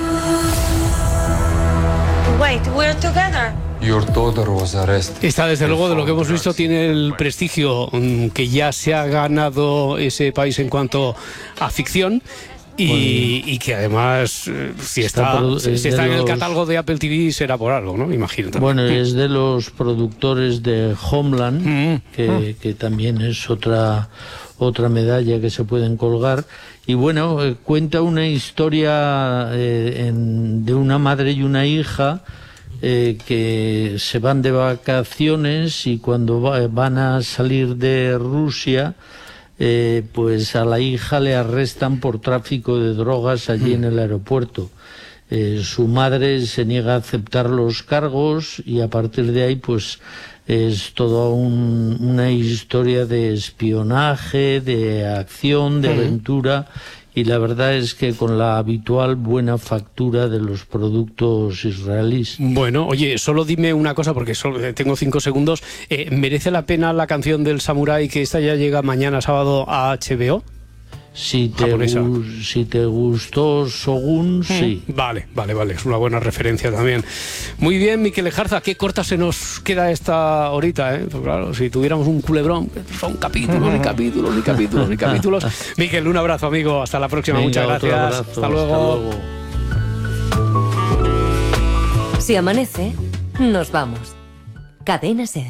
Wait, we're together. Your daughter was arrested. Esta, desde luego, de lo que hemos visto, tiene el prestigio mm, que ya se ha ganado ese país en cuanto a ficción. Y, y que además, eh, si Está está, produ- si es de está en el los- catálogo de Apple T V, será por algo, ¿no? Imagino también. Bueno, es de los productores de Homeland, que, que también es otra otra medalla que se pueden colgar. Y bueno, eh, cuenta una historia eh, en- de una madre y una hija eh, que se van de vacaciones y cuando va- van a salir de Rusia, eh, pues a la hija le arrestan por tráfico de drogas allí en el aeropuerto. Eh, su madre se niega a aceptar los cargos y a partir de ahí pues Es toda un, una historia de espionaje, de acción, de aventura, y la verdad es que con la habitual buena factura de los productos israelíes. Bueno, oye, solo dime una cosa, porque solo tengo cinco segundos. Eh, ¿Merece la pena la canción del Samurái, que esta ya llega mañana sábado a H B O? Si te, gu si te gustó Shogun, sí. Vale, vale, vale, es una buena referencia también. Muy bien, Miquel Ejarza, qué corta se nos queda esta horita, ¿eh? Pues claro, si tuviéramos un culebrón, son capítulos y capítulos y capítulos y capítulos. Miquel, un abrazo, amigo, hasta la próxima. Venga, muchas gracias. Abrazo, hasta luego. Hasta luego. Si amanece, nos vamos. Cadena SER.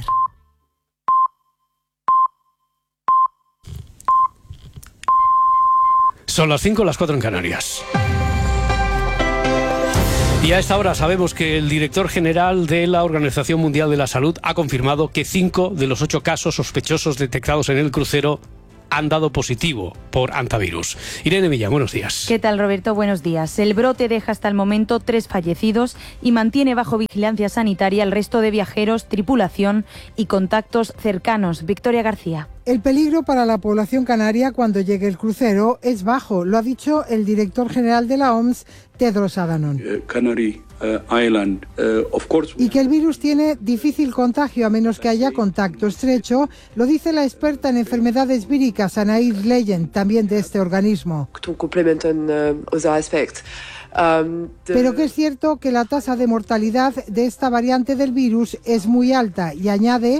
Son las cinco, las cuatro en Canarias. Y a esta hora sabemos que el director general de la Organización Mundial de la Salud ha confirmado que cinco de los ocho casos sospechosos detectados en el crucero han dado positivo por hantavirus. Irene Millán, buenos días. ¿Qué tal, Roberto? Buenos días. El brote deja hasta el momento tres fallecidos y mantiene bajo vigilancia sanitaria el resto de viajeros, tripulación y contactos cercanos. Victoria García. El peligro para la población canaria cuando llegue el crucero es bajo, lo ha dicho el director general de la O M S, Tedros Adhanom. Canary uh, Island, uh, of course. Y que el virus tiene difícil contagio a menos que haya contacto estrecho, lo dice la experta en enfermedades víricas Anaïs Leyen, también de este organismo. Pero que es cierto que la tasa de mortalidad de esta variante del virus es muy alta y añade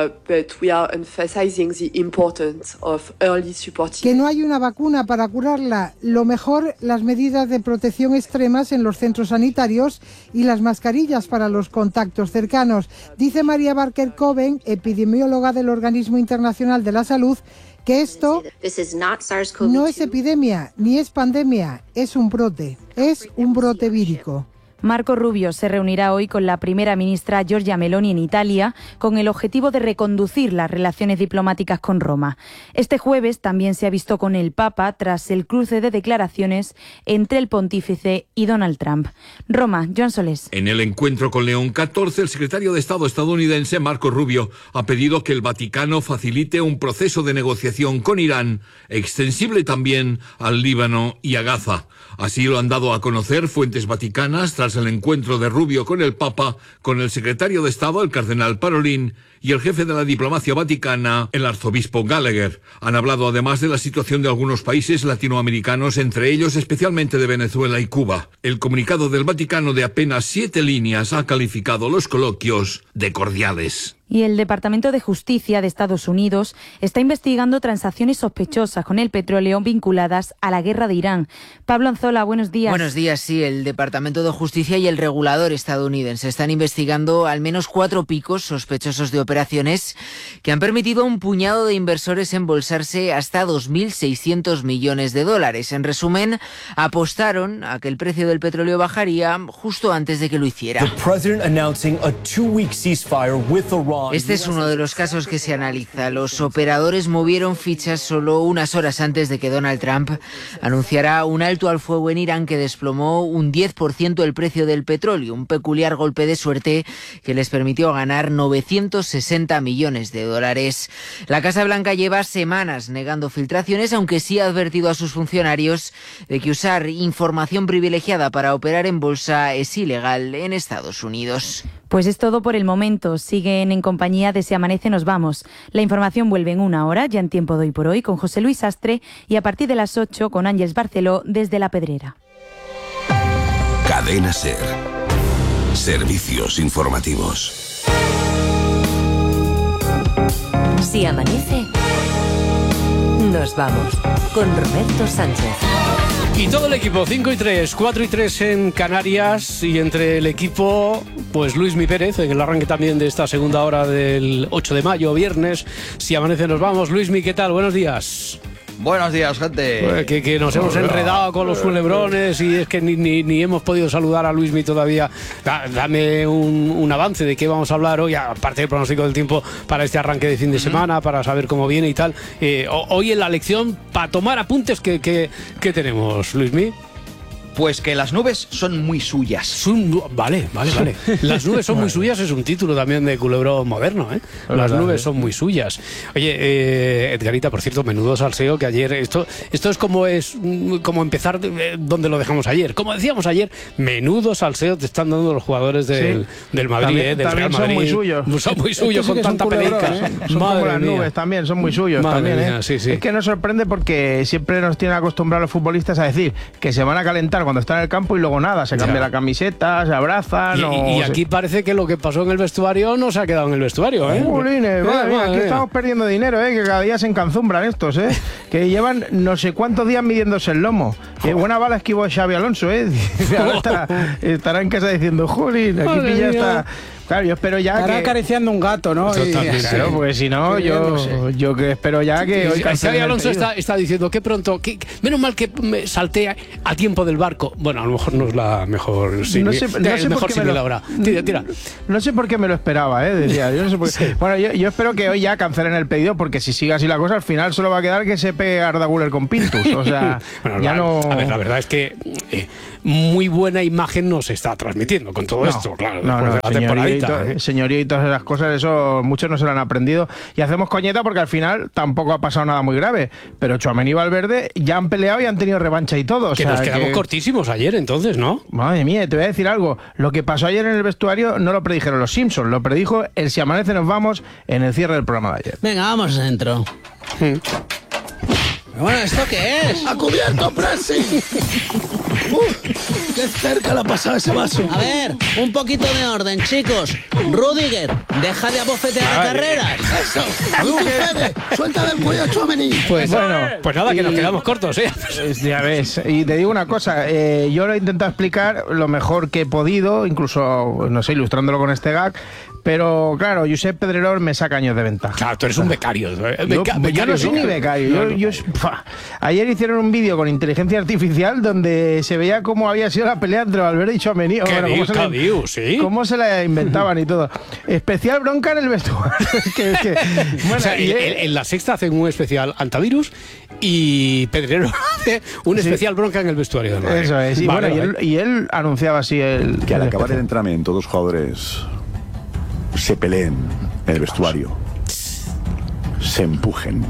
que no hay una vacuna para curarla. Lo mejor, las medidas de protección extremas en los centros sanitarios y las mascarillas para los contactos cercanos. Dice María Barker Coben, epidemióloga del Organismo Internacional de la Salud, que esto no es epidemia ni es pandemia, es un brote, es un brote vírico. Marco Rubio se reunirá hoy con la primera ministra Giorgia Meloni en Italia con el objetivo de reconducir las relaciones diplomáticas con Roma. Este jueves también se ha visto con el Papa tras el cruce de declaraciones entre el pontífice y Donald Trump. Roma, Joan Solés. En el encuentro con León catorce, el secretario de Estado estadounidense Marco Rubio ha pedido que el Vaticano facilite un proceso de negociación con Irán, extensible también al Líbano y a Gaza. Así lo han dado a conocer fuentes vaticanas tras el encuentro de Rubio con el Papa, con el secretario de Estado, el cardenal Parolin, y el jefe de la diplomacia vaticana, el arzobispo Gallagher. Han hablado además de la situación de algunos países latinoamericanos, entre ellos especialmente de Venezuela y Cuba. El comunicado del Vaticano de apenas siete líneas ha calificado los coloquios de cordiales. Y el Departamento de Justicia de Estados Unidos está investigando transacciones sospechosas con el petróleo vinculadas a la guerra de Irán. Pablo Anzola, buenos días. Buenos días, sí. El Departamento de Justicia y el regulador estadounidense están investigando al menos cuatro picos sospechosos de operaciones que han permitido a un puñado de inversores embolsarse hasta dos mil seiscientos millones de dólares. En resumen, apostaron a que el precio del petróleo bajaría justo antes de que lo hiciera. Este es uno de los casos que se analiza. Los operadores movieron fichas solo unas horas antes de que Donald Trump anunciara un alto al fuego en Irán que desplomó un diez por ciento el precio del petróleo, un peculiar golpe de suerte que les permitió ganar novecientos sesenta millones de dólares. La Casa Blanca lleva semanas negando filtraciones, aunque sí ha advertido a sus funcionarios de que usar información privilegiada para operar en bolsa es ilegal en Estados Unidos. Pues es todo por el momento. Siguen en compañía de Si Amanece Nos Vamos. La información vuelve en una hora, ya en Tiempo de Hoy por Hoy, con José Luis Astre, y a partir de las ocho con Ángeles Barceló desde La Pedrera. Cadena SER. Servicios informativos. Si amanece, nos vamos con Roberto Sánchez. Y todo el equipo, cinco y tres, cuatro y tres en Canarias, y entre el equipo, pues Luismi Pérez, en el arranque también de esta segunda hora del ocho de mayo, viernes. Si amanece nos vamos. Luismi, ¿qué tal? Buenos días. Buenos días, gente. Pues que, que nos hemos enredado con los culebrones y es que ni, ni, ni hemos podido saludar a Luismi todavía. Da, dame un, un avance de qué vamos a hablar hoy, aparte del pronóstico del tiempo para este arranque de fin de semana, para saber cómo viene y tal. Eh, hoy en la lección, para tomar apuntes, ¿qué, qué, qué tenemos, Luismi? Pues que las nubes son muy suyas. Son, vale, vale, vale. Las nubes son muy suyas es un título también de culebrón moderno, ¿eh? Las nubes son muy suyas. Oye, eh, Edgarita, por cierto, menudo salseo que ayer... Esto, esto es como es como empezar eh, donde lo dejamos ayer. Como decíamos ayer, menudo salseo te están dando los jugadores del, sí. del Madrid, también, eh, del también Real Madrid. Son muy suyos. Son muy suyos sí con tanta peleica. ¿eh? Son como las mía. nubes también, son muy suyos Madre también. mía, ¿eh? sí, sí. Es que nos sorprende porque siempre nos tienen acostumbrados los futbolistas a decir que se van a calentar cuando están en el campo y luego nada, se cambia ya. la camiseta, se abrazan. Y, o y aquí se... parece que lo que pasó en el vestuario no se ha quedado en el vestuario, ¿eh? Jolines, madre mía, aquí estamos perdiendo dinero, ¿eh? Que cada día se encanzumbran estos, ¿eh? Que llevan no sé cuántos días midiéndose el lomo. Que buena bala esquivó Xavi Alonso, ¿eh? Ahora estará, estará en casa diciendo, jolín, aquí pilla está... Claro, yo espero ya Estará que... acariciando un gato, ¿no? Totalmente. Y... Claro, porque si no, sí, yo, no sé. yo que espero ya que... Sí, hoy Xavi Alonso está, está diciendo que pronto... Que, menos mal que me salté a, a tiempo del barco. Bueno, a lo mejor no es la mejor... Sí, no sé, no sé mejor por qué lo... ahora. Tira, tira. No sé por qué me lo esperaba, ¿eh? Decía, yo no sé por qué. Sí. Bueno, yo, yo espero que hoy ya cancelen el pedido, porque si sigue así la cosa, al final solo va a quedar que se pegue Arda Güler con Pintus. O sea, bueno, ya la, no... A ver, la verdad es que... Eh, muy buena imagen nos está transmitiendo con todo no, esto, claro, no, no, de la temporadita. ¿eh? Señoría y todas esas cosas, eso muchos no se lo han aprendido. Y hacemos coñeta porque al final tampoco ha pasado nada muy grave. Pero Tchouaméni y Valverde ya han peleado y han tenido revancha y todo. O que sea, nos quedamos que... cortísimos ayer, entonces, ¿no? Madre mía, te voy a decir algo. Lo que pasó ayer en el vestuario no lo predijeron los Simpsons, lo predijo el Si Amanece Nos Vamos en el cierre del programa de ayer. Venga, vamos adentro. Hmm. Bueno, ¿esto qué es? ¡Ha cubierto Pressing! ¡Uf! ¡Qué cerca la ha pasado ese vaso! A ver, un poquito de orden, chicos. Rudiger, deja de abofetear a carreras. ¡Eso! ¡Fede! ¡Suelta del cuello a Tchouaméni! Pues bueno, pues nada, que y, nos quedamos cortos, ¿eh? Ya ves, y te digo una cosa, eh, yo lo he intentado explicar lo mejor que he podido, incluso, no sé, ilustrándolo con este gag, pero claro, Josep Pedrerol me saca años de ventaja. Claro, tú eres un becario. ¿eh? Beca yo, becario yo no soy ni becario. Yo, yo, ayer hicieron un vídeo con inteligencia artificial donde se veía cómo había sido la pelea entre Valverde y Tchouaméni. Bueno, cómo, se la, ¿sí? cómo se la inventaban y todo. Especial bronca en el vestuario. que, que, bueno, o sea, y, en, en la Sexta hacen un especial antivirus y Pedrerol hace un sí. especial bronca en el vestuario. De Eso es. Y, vale, bueno, vale. y, él, y él anunciaba así el... Que al el acabar especial. el entrenamiento, dos jugadores se peleen en el vestuario, se empujen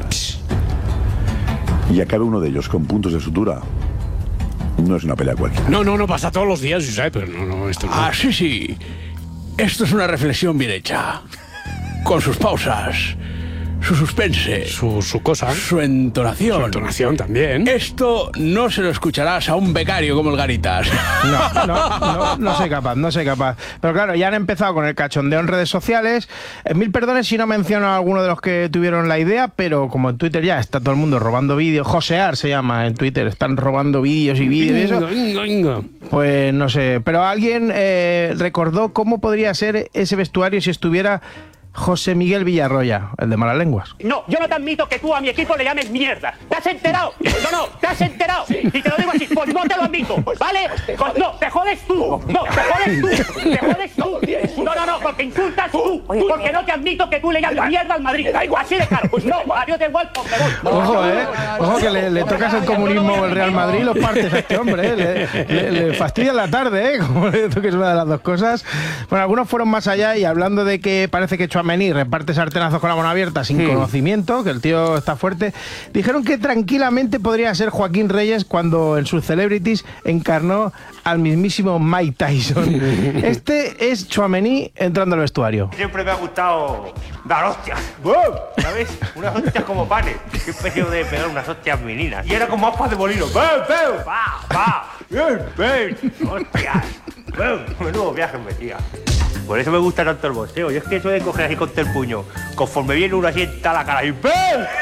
y acabe uno de ellos con puntos de sutura. No es una pelea cualquiera. No, no, no pasa todos los días, ¿sabes? Pero no, no, esto no. Ah, sí, sí. Esto es una reflexión bien hecha. Con sus pausas, su suspense, su, su cosa, su entonación. Su entonación también. Esto no se lo escucharás a un becario como el Garitas. No, no, no, no soy capaz, no soy capaz. Pero claro, ya han empezado con el cachondeo en redes sociales. Eh, mil perdones si no menciono a alguno de los que tuvieron la idea, pero como en Twitter ya está todo el mundo robando vídeos, Josear se llama en Twitter, están robando vídeos y vídeos y eso. Ingo, ingo. Pues no sé, pero alguien eh, recordó cómo podría ser ese vestuario si estuviera José Miguel Villarroya, el de Malas Lenguas. No, yo no te admito que tú a mi equipo le llames mierda. ¿Te has enterado? No, no, ¿te has enterado? Sí. Y te lo digo así, pues no te lo admito, ¿vale? Pues no, te jodes tú. No, te jodes tú. Te jodes tú. No, no, no, porque insultas tú. Porque no te admito que tú le llames mierda al Madrid. Así de claro. Pues no, adiós de igual, pues me voy. Ojo, eh. Ojo que le, le tocas el comunismo o el Real Madrid y los partes a este hombre, eh. Le, le, le fastidia la tarde, eh. Como le toques una de las dos cosas. Bueno, algunos fueron más allá y hablando de que parece que Tchouaméni reparte sartenazos con la mano abierta sin hmm. conocimiento, que el tío está fuerte, dijeron que tranquilamente podría ser Joaquín Reyes cuando en sus Celebrities encarnó al mismísimo Mike Tyson. Este es Tchouaméni entrando al vestuario. Siempre me ha gustado dar hostias, ¿sabes? Unas hostias como panes. Qué especie de pegar unas hostias meninas. Y era como aspas de molino. ¡Pau, pau! ¡Pa, pa! ¡Bien, bien! ¡Hostias! ¡Pau! Menudo viaje me metía. Por eso me gusta tanto el boxeo. Yo es que eso de coger así contra el puño, conforme viene uno así está la cara y ¡ven!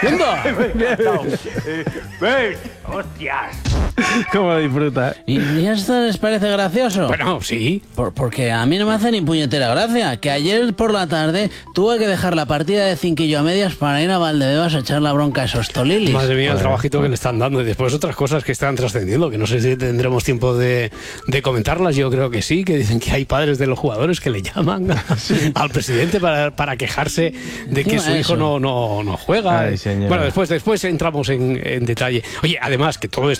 ¡Ven! ¡Hostias! ¿Cómo disfruta? ¿Y, ¿Y esto les parece gracioso? Bueno, sí. Por, porque a mí no me hace ni puñetera gracia. Que ayer por la tarde tuve que dejar la partida de cinquillo a medias para ir a Valdebebas a echar la bronca a esos tolilis. Madre mía, el trabajito que le están dando. Y después otras cosas que están trascendiendo, que no sé si tendremos tiempo de, de comentarlas. Yo creo que sí, que dicen que hay padres de los jugadores que le llaman sí. al presidente para, para quejarse de que su hijo no, no, no juega. Ay, bueno, después, después entramos en, en detalle. Oye, además que todo esto no llega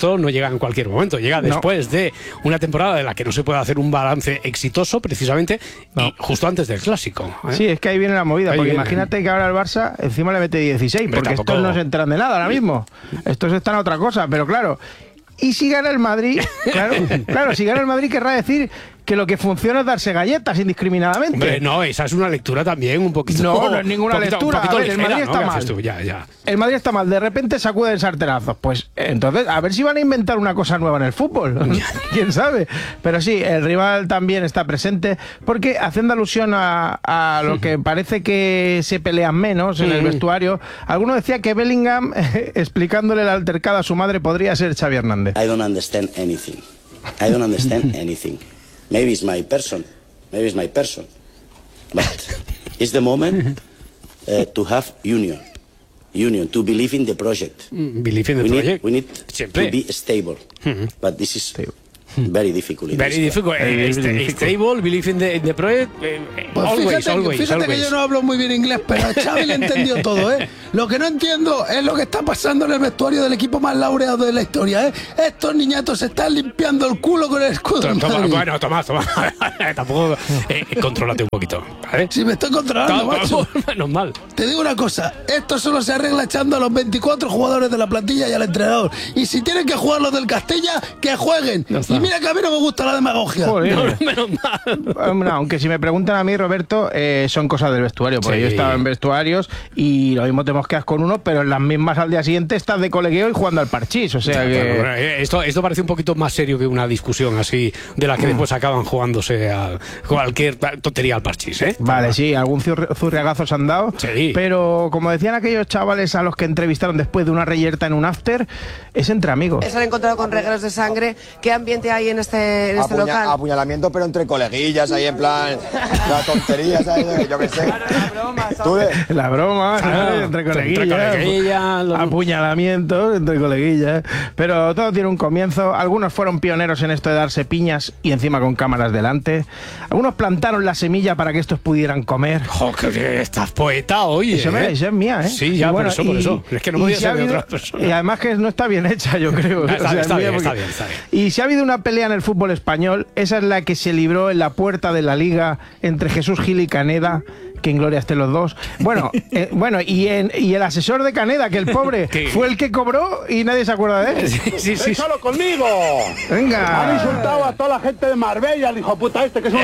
llega en cualquier momento, llega después no. de una temporada de la que no se puede hacer un balance exitoso, precisamente, no. y justo antes del Clásico. ¿eh? Sí, es que ahí viene la movida, ahí porque viene. Imagínate que ahora el Barça encima le mete dieciséis, Hombre, porque tampoco... estos no se enteran de nada ahora mismo. Estos están a otra cosa, pero claro... Y si gana el Madrid, claro, claro, si gana el Madrid querrá decir que lo que funciona es darse galletas indiscriminadamente. Hombre, no, esa es una lectura también un poquito... No, no es ninguna poquito, lectura. A ver, ligera, el Madrid ¿no? está mal. Tú? Ya, ya. El Madrid está mal. De repente sacuden sartenazos. Pues entonces, a ver si van a inventar una cosa nueva en el fútbol. ¿Quién sabe? Pero sí, el rival también está presente, porque haciendo alusión a, a lo que parece que se pelean menos en el vestuario, alguno decía que Bellingham, explicándole el altercado a su madre, podría ser Xavi Hernández. I don't understand anything. I don't understand anything. Maybe it's my person. Maybe it's my person. But it's the moment uh, to have union. Union, to believe in the project. Believe in the we project. Need, we need Siempre. to be stable. Mm-hmm. But this is stable. Very difficult. Very difficult. Eh, st stable, believe in the, in the project. Eh, pues always, fíjate, always, fíjate always. que yo no hablo muy bien inglés, pero a Xavi le entendió todo, ¿eh? Lo que no entiendo es lo que está pasando en el vestuario del equipo más laureado de la historia, ¿eh? Estos niñatos se están limpiando el culo con el escudo. Toma, toma, bueno, toma, toma. Tampoco. Eh, contrólate un poquito, ¿vale? Si me estoy controlando, toma, macho. Menos mal. Te digo una cosa, esto solo se arregla echando a los veinticuatro jugadores de la plantilla y al entrenador. Y si tienen que jugar los del Castilla, que jueguen. Y mira que a mí no me gusta la demagogia. Joder. No, menos mal. No, aunque si me preguntan a mí, Roberto, eh, son cosas del vestuario, porque sí. yo estaba en vestuarios y lo mismo te mosqueas con uno, pero en las mismas al día siguiente estás de colegueo y jugando al parchís, o sea ya, que... Bueno, esto, esto parece un poquito más serio que una discusión así, de la que después acaban jugándose a cualquier tontería al parchís, ¿eh? Vale, sí, algún zurriagazo se han dado, sí. Pero como decían aquellos chavales a los que entrevistaron después de una reyerta en un after, es entre amigos. Se han encontrado con regueros de sangre. ¿Qué ambiente hay en este, en este Apuña, local? Apuñalamiento, pero entre coleguillas, ahí en plan, la tontería, ¿sabes? Yo qué sé. La broma, Tú de... La broma, claro, entre coleguillas. Entre coleguillas los... Apuñalamientos, entre coleguillas. Pero todo tiene un comienzo. Algunos fueron pioneros en esto de darse piñas y encima con cámaras delante. Algunos plantaron la semilla para que estos pudieran comer. ¡Jo, que estás poeta hoy! Eso, ¿eh? Eso es mía, ¿eh? Sí, ya, y bueno, por eso, por eso. Es que no podía si ser de habido, otras personas. Y además que no está bien hecha, yo creo. Está, o sea, está, bien, porque... está bien, está bien. Y si ha habido una pelea en el fútbol español, esa es la que se libró en la puerta de la Liga entre Jesús Gil y Caneda, que en gloria estén los dos. Bueno, eh, bueno y, en, y el asesor de Caneda, que el pobre fue el que cobró y nadie se acuerda de él. Sí, sí, sí. ¡Échalo conmigo! Venga. Han insultado a toda la gente de Marbella, el hijo puta este que es un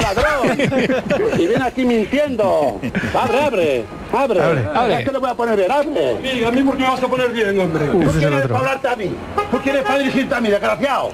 ladrón. Y viene aquí mintiendo. Abre, abre, abre. Abre, abre. ¿Qué le voy a poner bien? Abre. Mira, a mí porque me vas a poner bien, hombre. Uh, ¿Tú quieres para hablarte a mí? ¿Tú quieres para dirigirte a mí, desgraciado?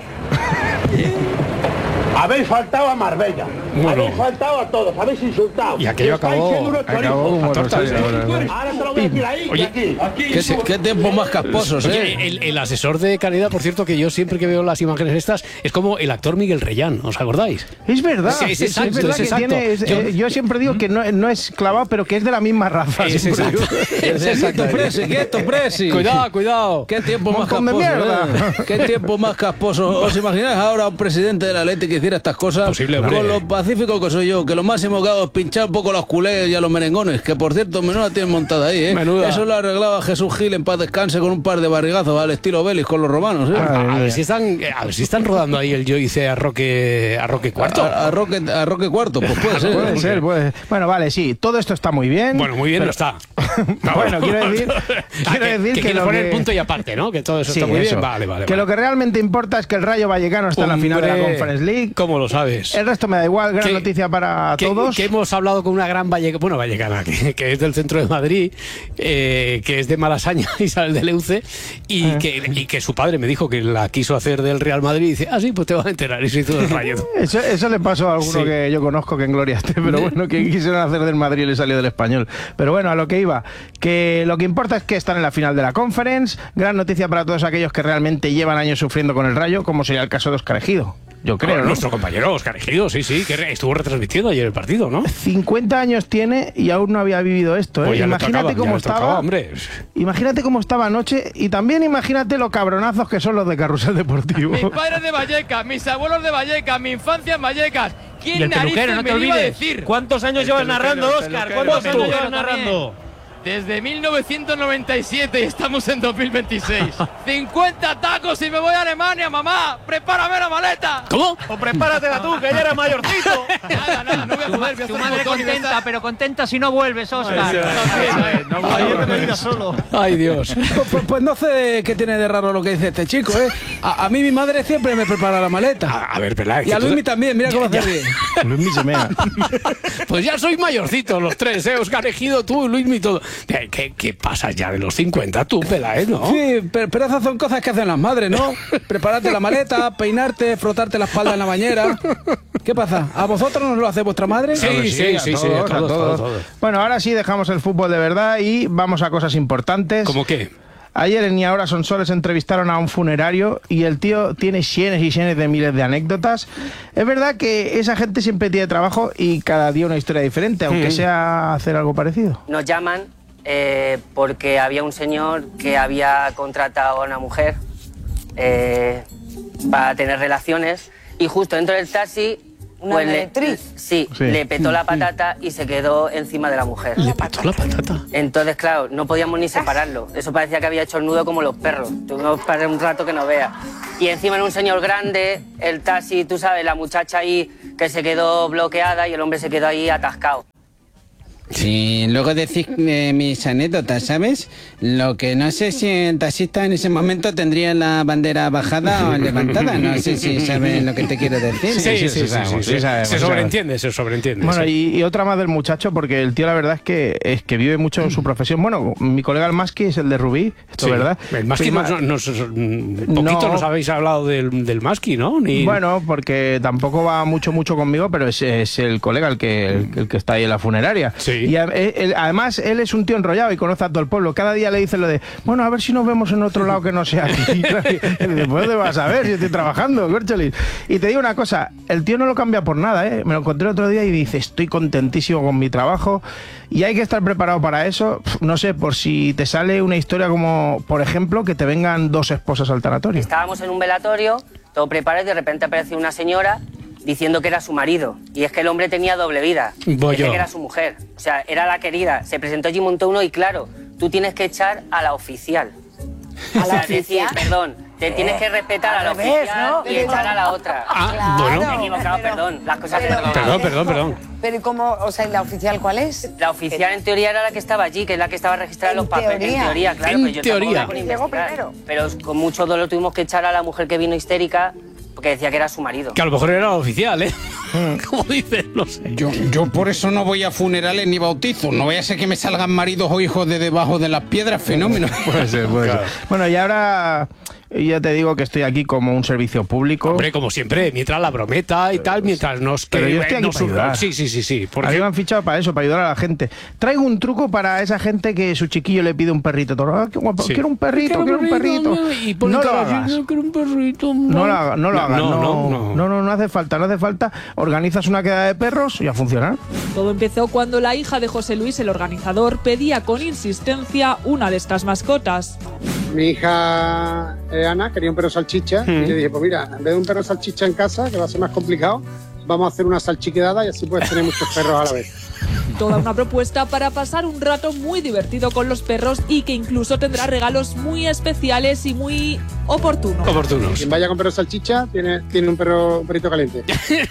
Habéis faltado a Marbella, bueno. Habéis faltado a todos, habéis insultado. Y aquello acabó, acabó como tortas, ¿eh? Ahora te lo voy a decir ahí Oye, y aquí. aquí ¿Qué, se, ¿Qué tiempos más casposos, Oye, eh? el, el asesor de Caneda, por cierto, que yo siempre que veo las imágenes estas, es como el actor Miguel Reyán, ¿os acordáis? Es verdad, sí, es, exacto, es verdad es que exacto. tiene, es, yo, eh, yo siempre digo que no, no es clavado, pero que es de la misma raza. Es exacto. Es exacto, Presi, quieto, Presi. Cuidado, cuidado. ¿Qué tiempo más casposo, eh? ¿Qué tiempo más casposo? ¿Os imagináis ahora un presidente de la Leti que hiciera estas cosas? Posible, con hombre. lo pacífico que soy yo, que lo máximo que hago es pinchar un poco a los culés y a los merengones, que por cierto, menuda tienen montada ahí, ¿eh? Menuda. Eso lo arreglaba Jesús Gil en paz descanse con un par de barrigazos al estilo Belis con los romanos, ¿eh? A, a, ver si están, a ver si están rodando ahí el Yo hice a Roque, a Roque Cuarto. A, a, Roque, a Roque Cuarto, pues puede ser. Puede ser, puede. Bueno, vale, sí, todo esto está muy bien. Bueno, muy bien pero... no está. No, bueno, quiero decir, quiero que, decir que, que, que lo poner que... punto y aparte, ¿no? Que todo eso sí, está muy eso. bien. Vale, vale. Que vale. lo que realmente importa es que el Rayo Vallecano está Hombre, en la final de la Conference League. ¿Cómo lo sabes? El resto me da igual, gran que, noticia para que, todos. Que hemos hablado con una gran vallecana, bueno, vallecana, que, que es del centro de Madrid, eh, que es de Malasaña, Isabel de Leuce, y, eh. que, y que su padre me dijo que la quiso hacer del Real Madrid, y dice, ah, sí, pues te vas a enterar, y se hizo del Rayo. Eso, eso le pasó a alguno sí. que yo conozco que en gloria esté, pero bueno, que quisieron hacer del Madrid y le salió del Español. Pero bueno, a lo que iba, que lo que importa es que están en la final de la Conference, gran noticia para todos aquellos que realmente llevan años sufriendo con el Rayo, como sería el caso de Óscar Ejido. Yo creo, bueno, ¿no? Nuestro compañero Óscar Ejido, sí, sí, que estuvo retransmitiendo ayer el partido, ¿no? cincuenta años tiene y aún no había vivido esto, ¿eh? Pues imagínate tocaba, cómo estaba, tocaba, hombre. Imagínate cómo estaba anoche y también imagínate los cabronazos que son los de Carrusel Deportivo. Mis padres de Vallecas, mis abuelos de Vallecas, mi infancia en Vallecas. ¿Quién y el narices peluquero, no te me iba a olvides. decir? ¿Cuántos años llevas narrando, Óscar? ¿Cuántos años llevas narrando? Desde mil novecientos noventa y siete y estamos en dos mil veintiséis. cincuenta tacos y me voy a Alemania, mamá. ¡Prepárame la maleta! ¿Cómo? O prepáratela tú, que ya eres mayorcito. Nada, nada, no voy a Tu, poder. Voy a tu hacer madre un botón y voy a contenta, estar- pero contenta si no vuelves, Oscar. No voy a venir solo. Ay, Dios. Pues, pues- pues no sé qué tiene de raro lo que dice este chico, ¿eh? A, a mí mi madre siempre me prepara la maleta. A, a ver, Peláez. Y a que tú- Luismi también, mira cómo Ya, se ya. ríe. Luismi se mea. Pues ya sois mayorcitos los tres, ¿eh? Oscar Ejido, tú, Luismi y todo. ¿Qué, qué, qué pasas ya de los cincuenta tú, Peláez, no? Sí, pero, pero esas son cosas que hacen las madres, ¿no? Prepararte la maleta, peinarte, frotarte la espalda en la bañera. ¿Qué pasa? ¿A vosotros no lo hace vuestra madre? Sí, Claro que sí, a sí, sí, todos, a todos, a todos. todos, todos. Bueno, ahora sí dejamos el fútbol de verdad y vamos a cosas importantes. ¿Cómo qué? Ayer en Ni Ahora Son Soles entrevistaron a un funerario y el tío tiene cienes y cienes de miles de anécdotas. Es verdad que esa gente siempre tiene trabajo y cada día una historia diferente, aunque Mm. sea hacer algo parecido. Nos llaman eh, porque había un señor que había contratado a una mujer eh, para tener relaciones y justo dentro del taxi ¿Una pues le- meretriz? sí, Sí. le petó la patata y se quedó encima de la mujer. ¿Le petó la patata? Entonces, claro, no podíamos ni separarlo. Eso parecía que había hecho el nudo como los perros. Tuvimos para un rato que no vea. Y encima era un señor grande, el taxi, tú sabes, la muchacha ahí que se quedó bloqueada y el hombre se quedó ahí atascado. Sí, luego decís eh, mis anécdotas, ¿sabes? Lo que no sé si el taxista en ese momento tendría la bandera bajada o levantada. No sé si saben lo que te quiero decir. Sí, sí, sí, sí, sabemos, sí, sí sabemos, se sabemos. sobreentiende, se sobreentiende. Bueno, sí. y, y otra más del muchacho, porque el tío la verdad es que es que vive mucho en su profesión. Bueno, mi colega el Masqui es el de Rubí, esto Sí. verdad. El Masqui, Prima- no, nos, poquito No. nos habéis hablado del, del Masqui, ¿no? Ni... Bueno, porque tampoco va mucho, mucho conmigo, pero es, es el colega el que, el, el que está ahí en la funeraria. Sí. Y a- él- él- además, él es un tío enrollado y conoce a todo el pueblo. Cada día le dice lo de, bueno, a ver si nos vemos en otro lado que no sea aquí. Y después te vas a ver si estoy trabajando, Corcholis. Y te digo una cosa, el tío no lo cambia por nada, ¿eh? Me lo encontré otro día y dice, estoy contentísimo con mi trabajo y hay que estar preparado para eso. Pf, No sé, por si te sale una historia como, por ejemplo, que te vengan dos esposas al tanatorio. Estábamos en un velatorio, todo preparado y de repente apareció una señora diciendo que era su marido. Y es que el hombre tenía doble vida. Voy Dice yo. que era su mujer. O sea, era la querida. Se presentó allí, montó uno y claro, tú tienes que echar a la oficial. ¿A O sea, la es decir, oficial? perdón, te tienes que respetar a la Al revés, oficial ¿no? y echar a la otra. Ah, bueno. Me he equivocado, perdón. Las cosas se me Perdón, perdón, perdón. Pero ¿y cómo? O sea, ¿y la oficial cuál es? La oficial en teoría era la que estaba allí, que es la que estaba registrada en los papeles. teoría. En teoría, claro. En pero yo tampoco teoría. me ponía a Llegó investigar. primero. Pero con mucho dolor tuvimos que echar a la mujer que vino histérica porque decía que era su marido. Que a lo mejor era oficial, ¿eh? Como dices, no sé. Yo, yo por eso no voy a funerales ni bautizos. No vaya a ser que me salgan maridos o hijos de debajo de las piedras, fenómeno. Puede ser, puede ser. Bueno, y ahora ya te digo que estoy aquí como un servicio público. Hombre, como siempre, mientras la brometa y tal, mientras nos... Pero que- yo estoy aquí nos para surja- ayudar. Sí, sí, sí, sí. A mí Porque me han fichado para eso, para ayudar a la gente. Traigo un truco para esa gente que su chiquillo le pide un perrito. Todo, "Ah, qué guapo, Sí. quiero un perrito, quiero un perrito. Y pone No lo cara así, hagas. "Yo quiero un perrito". No lo hagas, no lo hagas. No, No, no, no. no, no, no hace falta, no hace falta. Organizas una quedada de perros y a funcionar. Todo empezó cuando la hija de José Luis, el organizador, pedía con insistencia una de estas mascotas. Mi hija eh, Ana quería un perro salchicha y le dije, pues mira, en vez de un perro salchicha en casa, que va a ser más complicado, vamos a hacer una salchiquedada y así puedes tener muchos perros a la vez. Toda una propuesta para pasar un rato muy divertido con los perros y que incluso tendrá regalos muy especiales y muy oportunos. Oportunos. Quien vaya con perro salchicha tiene, tiene un perro un perrito caliente.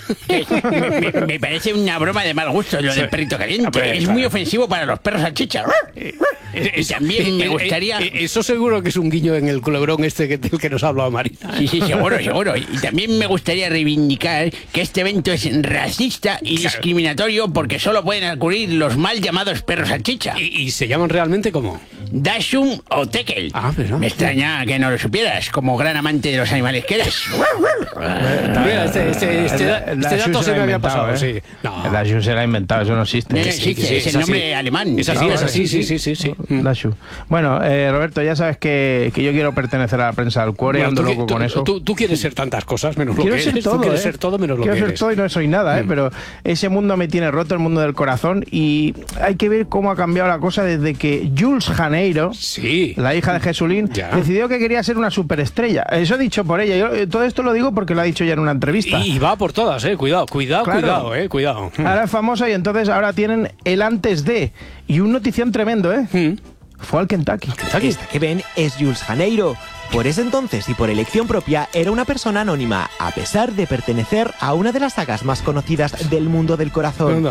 me, me parece una broma de mal gusto lo Sí. del perrito caliente. Hombre, es claro. muy ofensivo para los perros salchicha. Y también me Eh, eh, gustaría... eh, Eso seguro que es un guiño en el culebrón este que, del que nos ha hablado Marina. Sí, sí, seguro, seguro. Y también me gustaría reivindicar que este evento es racista y discriminatorio porque solo pueden acudir los mal llamados perros salchicha. ¿Y, y se llaman realmente cómo? Dachshund o Tekel. Ah, pero Me extraña que no lo supieras, como gran amante de los animales que eres. Mira, este, este, este, da- El- el este Dachshund dato se lo me ha había inventado, pasado, ¿eh? sí. No. El Dachshund se lo ha inventado, eso no existe. No, existe, es el nombre alemán. Es así, Sí, es así, sí, sí, sí, sí. sí. Dachshund. Bueno, eh, Roberto, ya sabes que, que yo quiero pertenecer a la prensa del cuore, Bueno, ando tú, loco tú- con eso. Tú, tú quieres ser tantas cosas menos lo Quiero que ser eres. todo, Tú quieres ¿eh? ser todo menos lo Quiero que ser eres. todo y no soy nada, ¿eh? Mm. Pero ese mundo me tiene roto, el mundo del corazón, y hay que ver cómo ha cambiado la cosa desde que Jules Janet Janeiro, sí. la hija de Jesulín, ya. decidió que quería ser una superestrella. Eso dicho por ella. Yo, todo esto lo digo porque lo ha dicho ya en una entrevista. Y, y va por todas, eh. Cuidado, cuidado, Claro. cuidado, eh. Cuidado. Ahora es famosa y entonces ahora tienen el antes de. Y un notición tremendo, ¿eh? Fue al Kentucky. Esta que ven es Jules Janeiro. Por ese entonces y por elección propia era una persona anónima, a pesar de pertenecer a una de las sagas más conocidas del mundo del corazón.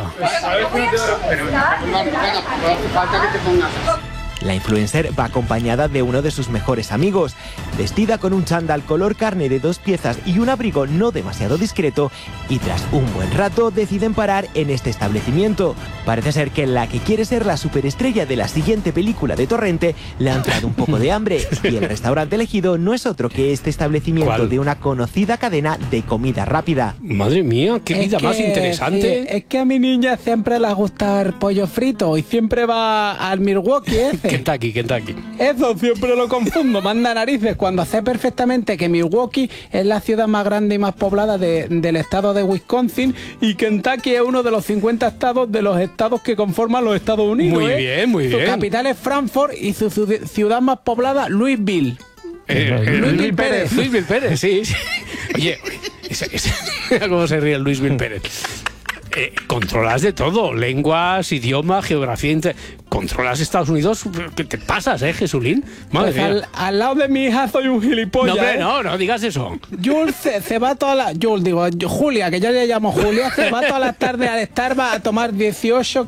La influencer va acompañada de uno de sus mejores amigos. Vestida con un chándal color carne de dos piezas y un abrigo no demasiado discreto, y tras un buen rato deciden parar en este establecimiento. Parece ser que la que quiere ser la superestrella de la siguiente película de Torrente le ha entrado un poco de hambre, y el restaurante elegido no es otro que este establecimiento ¿Cuál? de una conocida cadena de comida rápida. Madre mía, qué vida Es más que, interesante. sí, es que a mi niña siempre le gusta el pollo frito y siempre va al Milwaukee ese. Kentucky, Kentucky. Eso siempre lo confundo, manda narices, cuando sé perfectamente que Milwaukee es la ciudad más grande y más poblada de- del estado de Wisconsin, y Kentucky es uno de los cincuenta estados de los estados que conforman los Estados Unidos. Muy ¿eh? bien, muy Su bien. capital es Frankfurt y su ciu- ciudad más poblada, Louisville. Eh, eh, Luis Vil Pérez. Luis Vil Pérez, sí. sí. Oye, ese- ese- mira cómo se ríe el Luis Vil Pérez. Eh, controlas de todo, lenguas, idioma, geografía, inter- controlas Estados Unidos. ¿Qué te pasas, eh, Jesulín? Madre Pues mía. al, al lado de mi hija soy un gilipollas. No, hombre, ¿eh? no, no digas eso. Jules se, se va toda la... Jules, digo, Julia, que yo le llamo Julia, se va todas las tardes al Starbucks a tomar dieciocho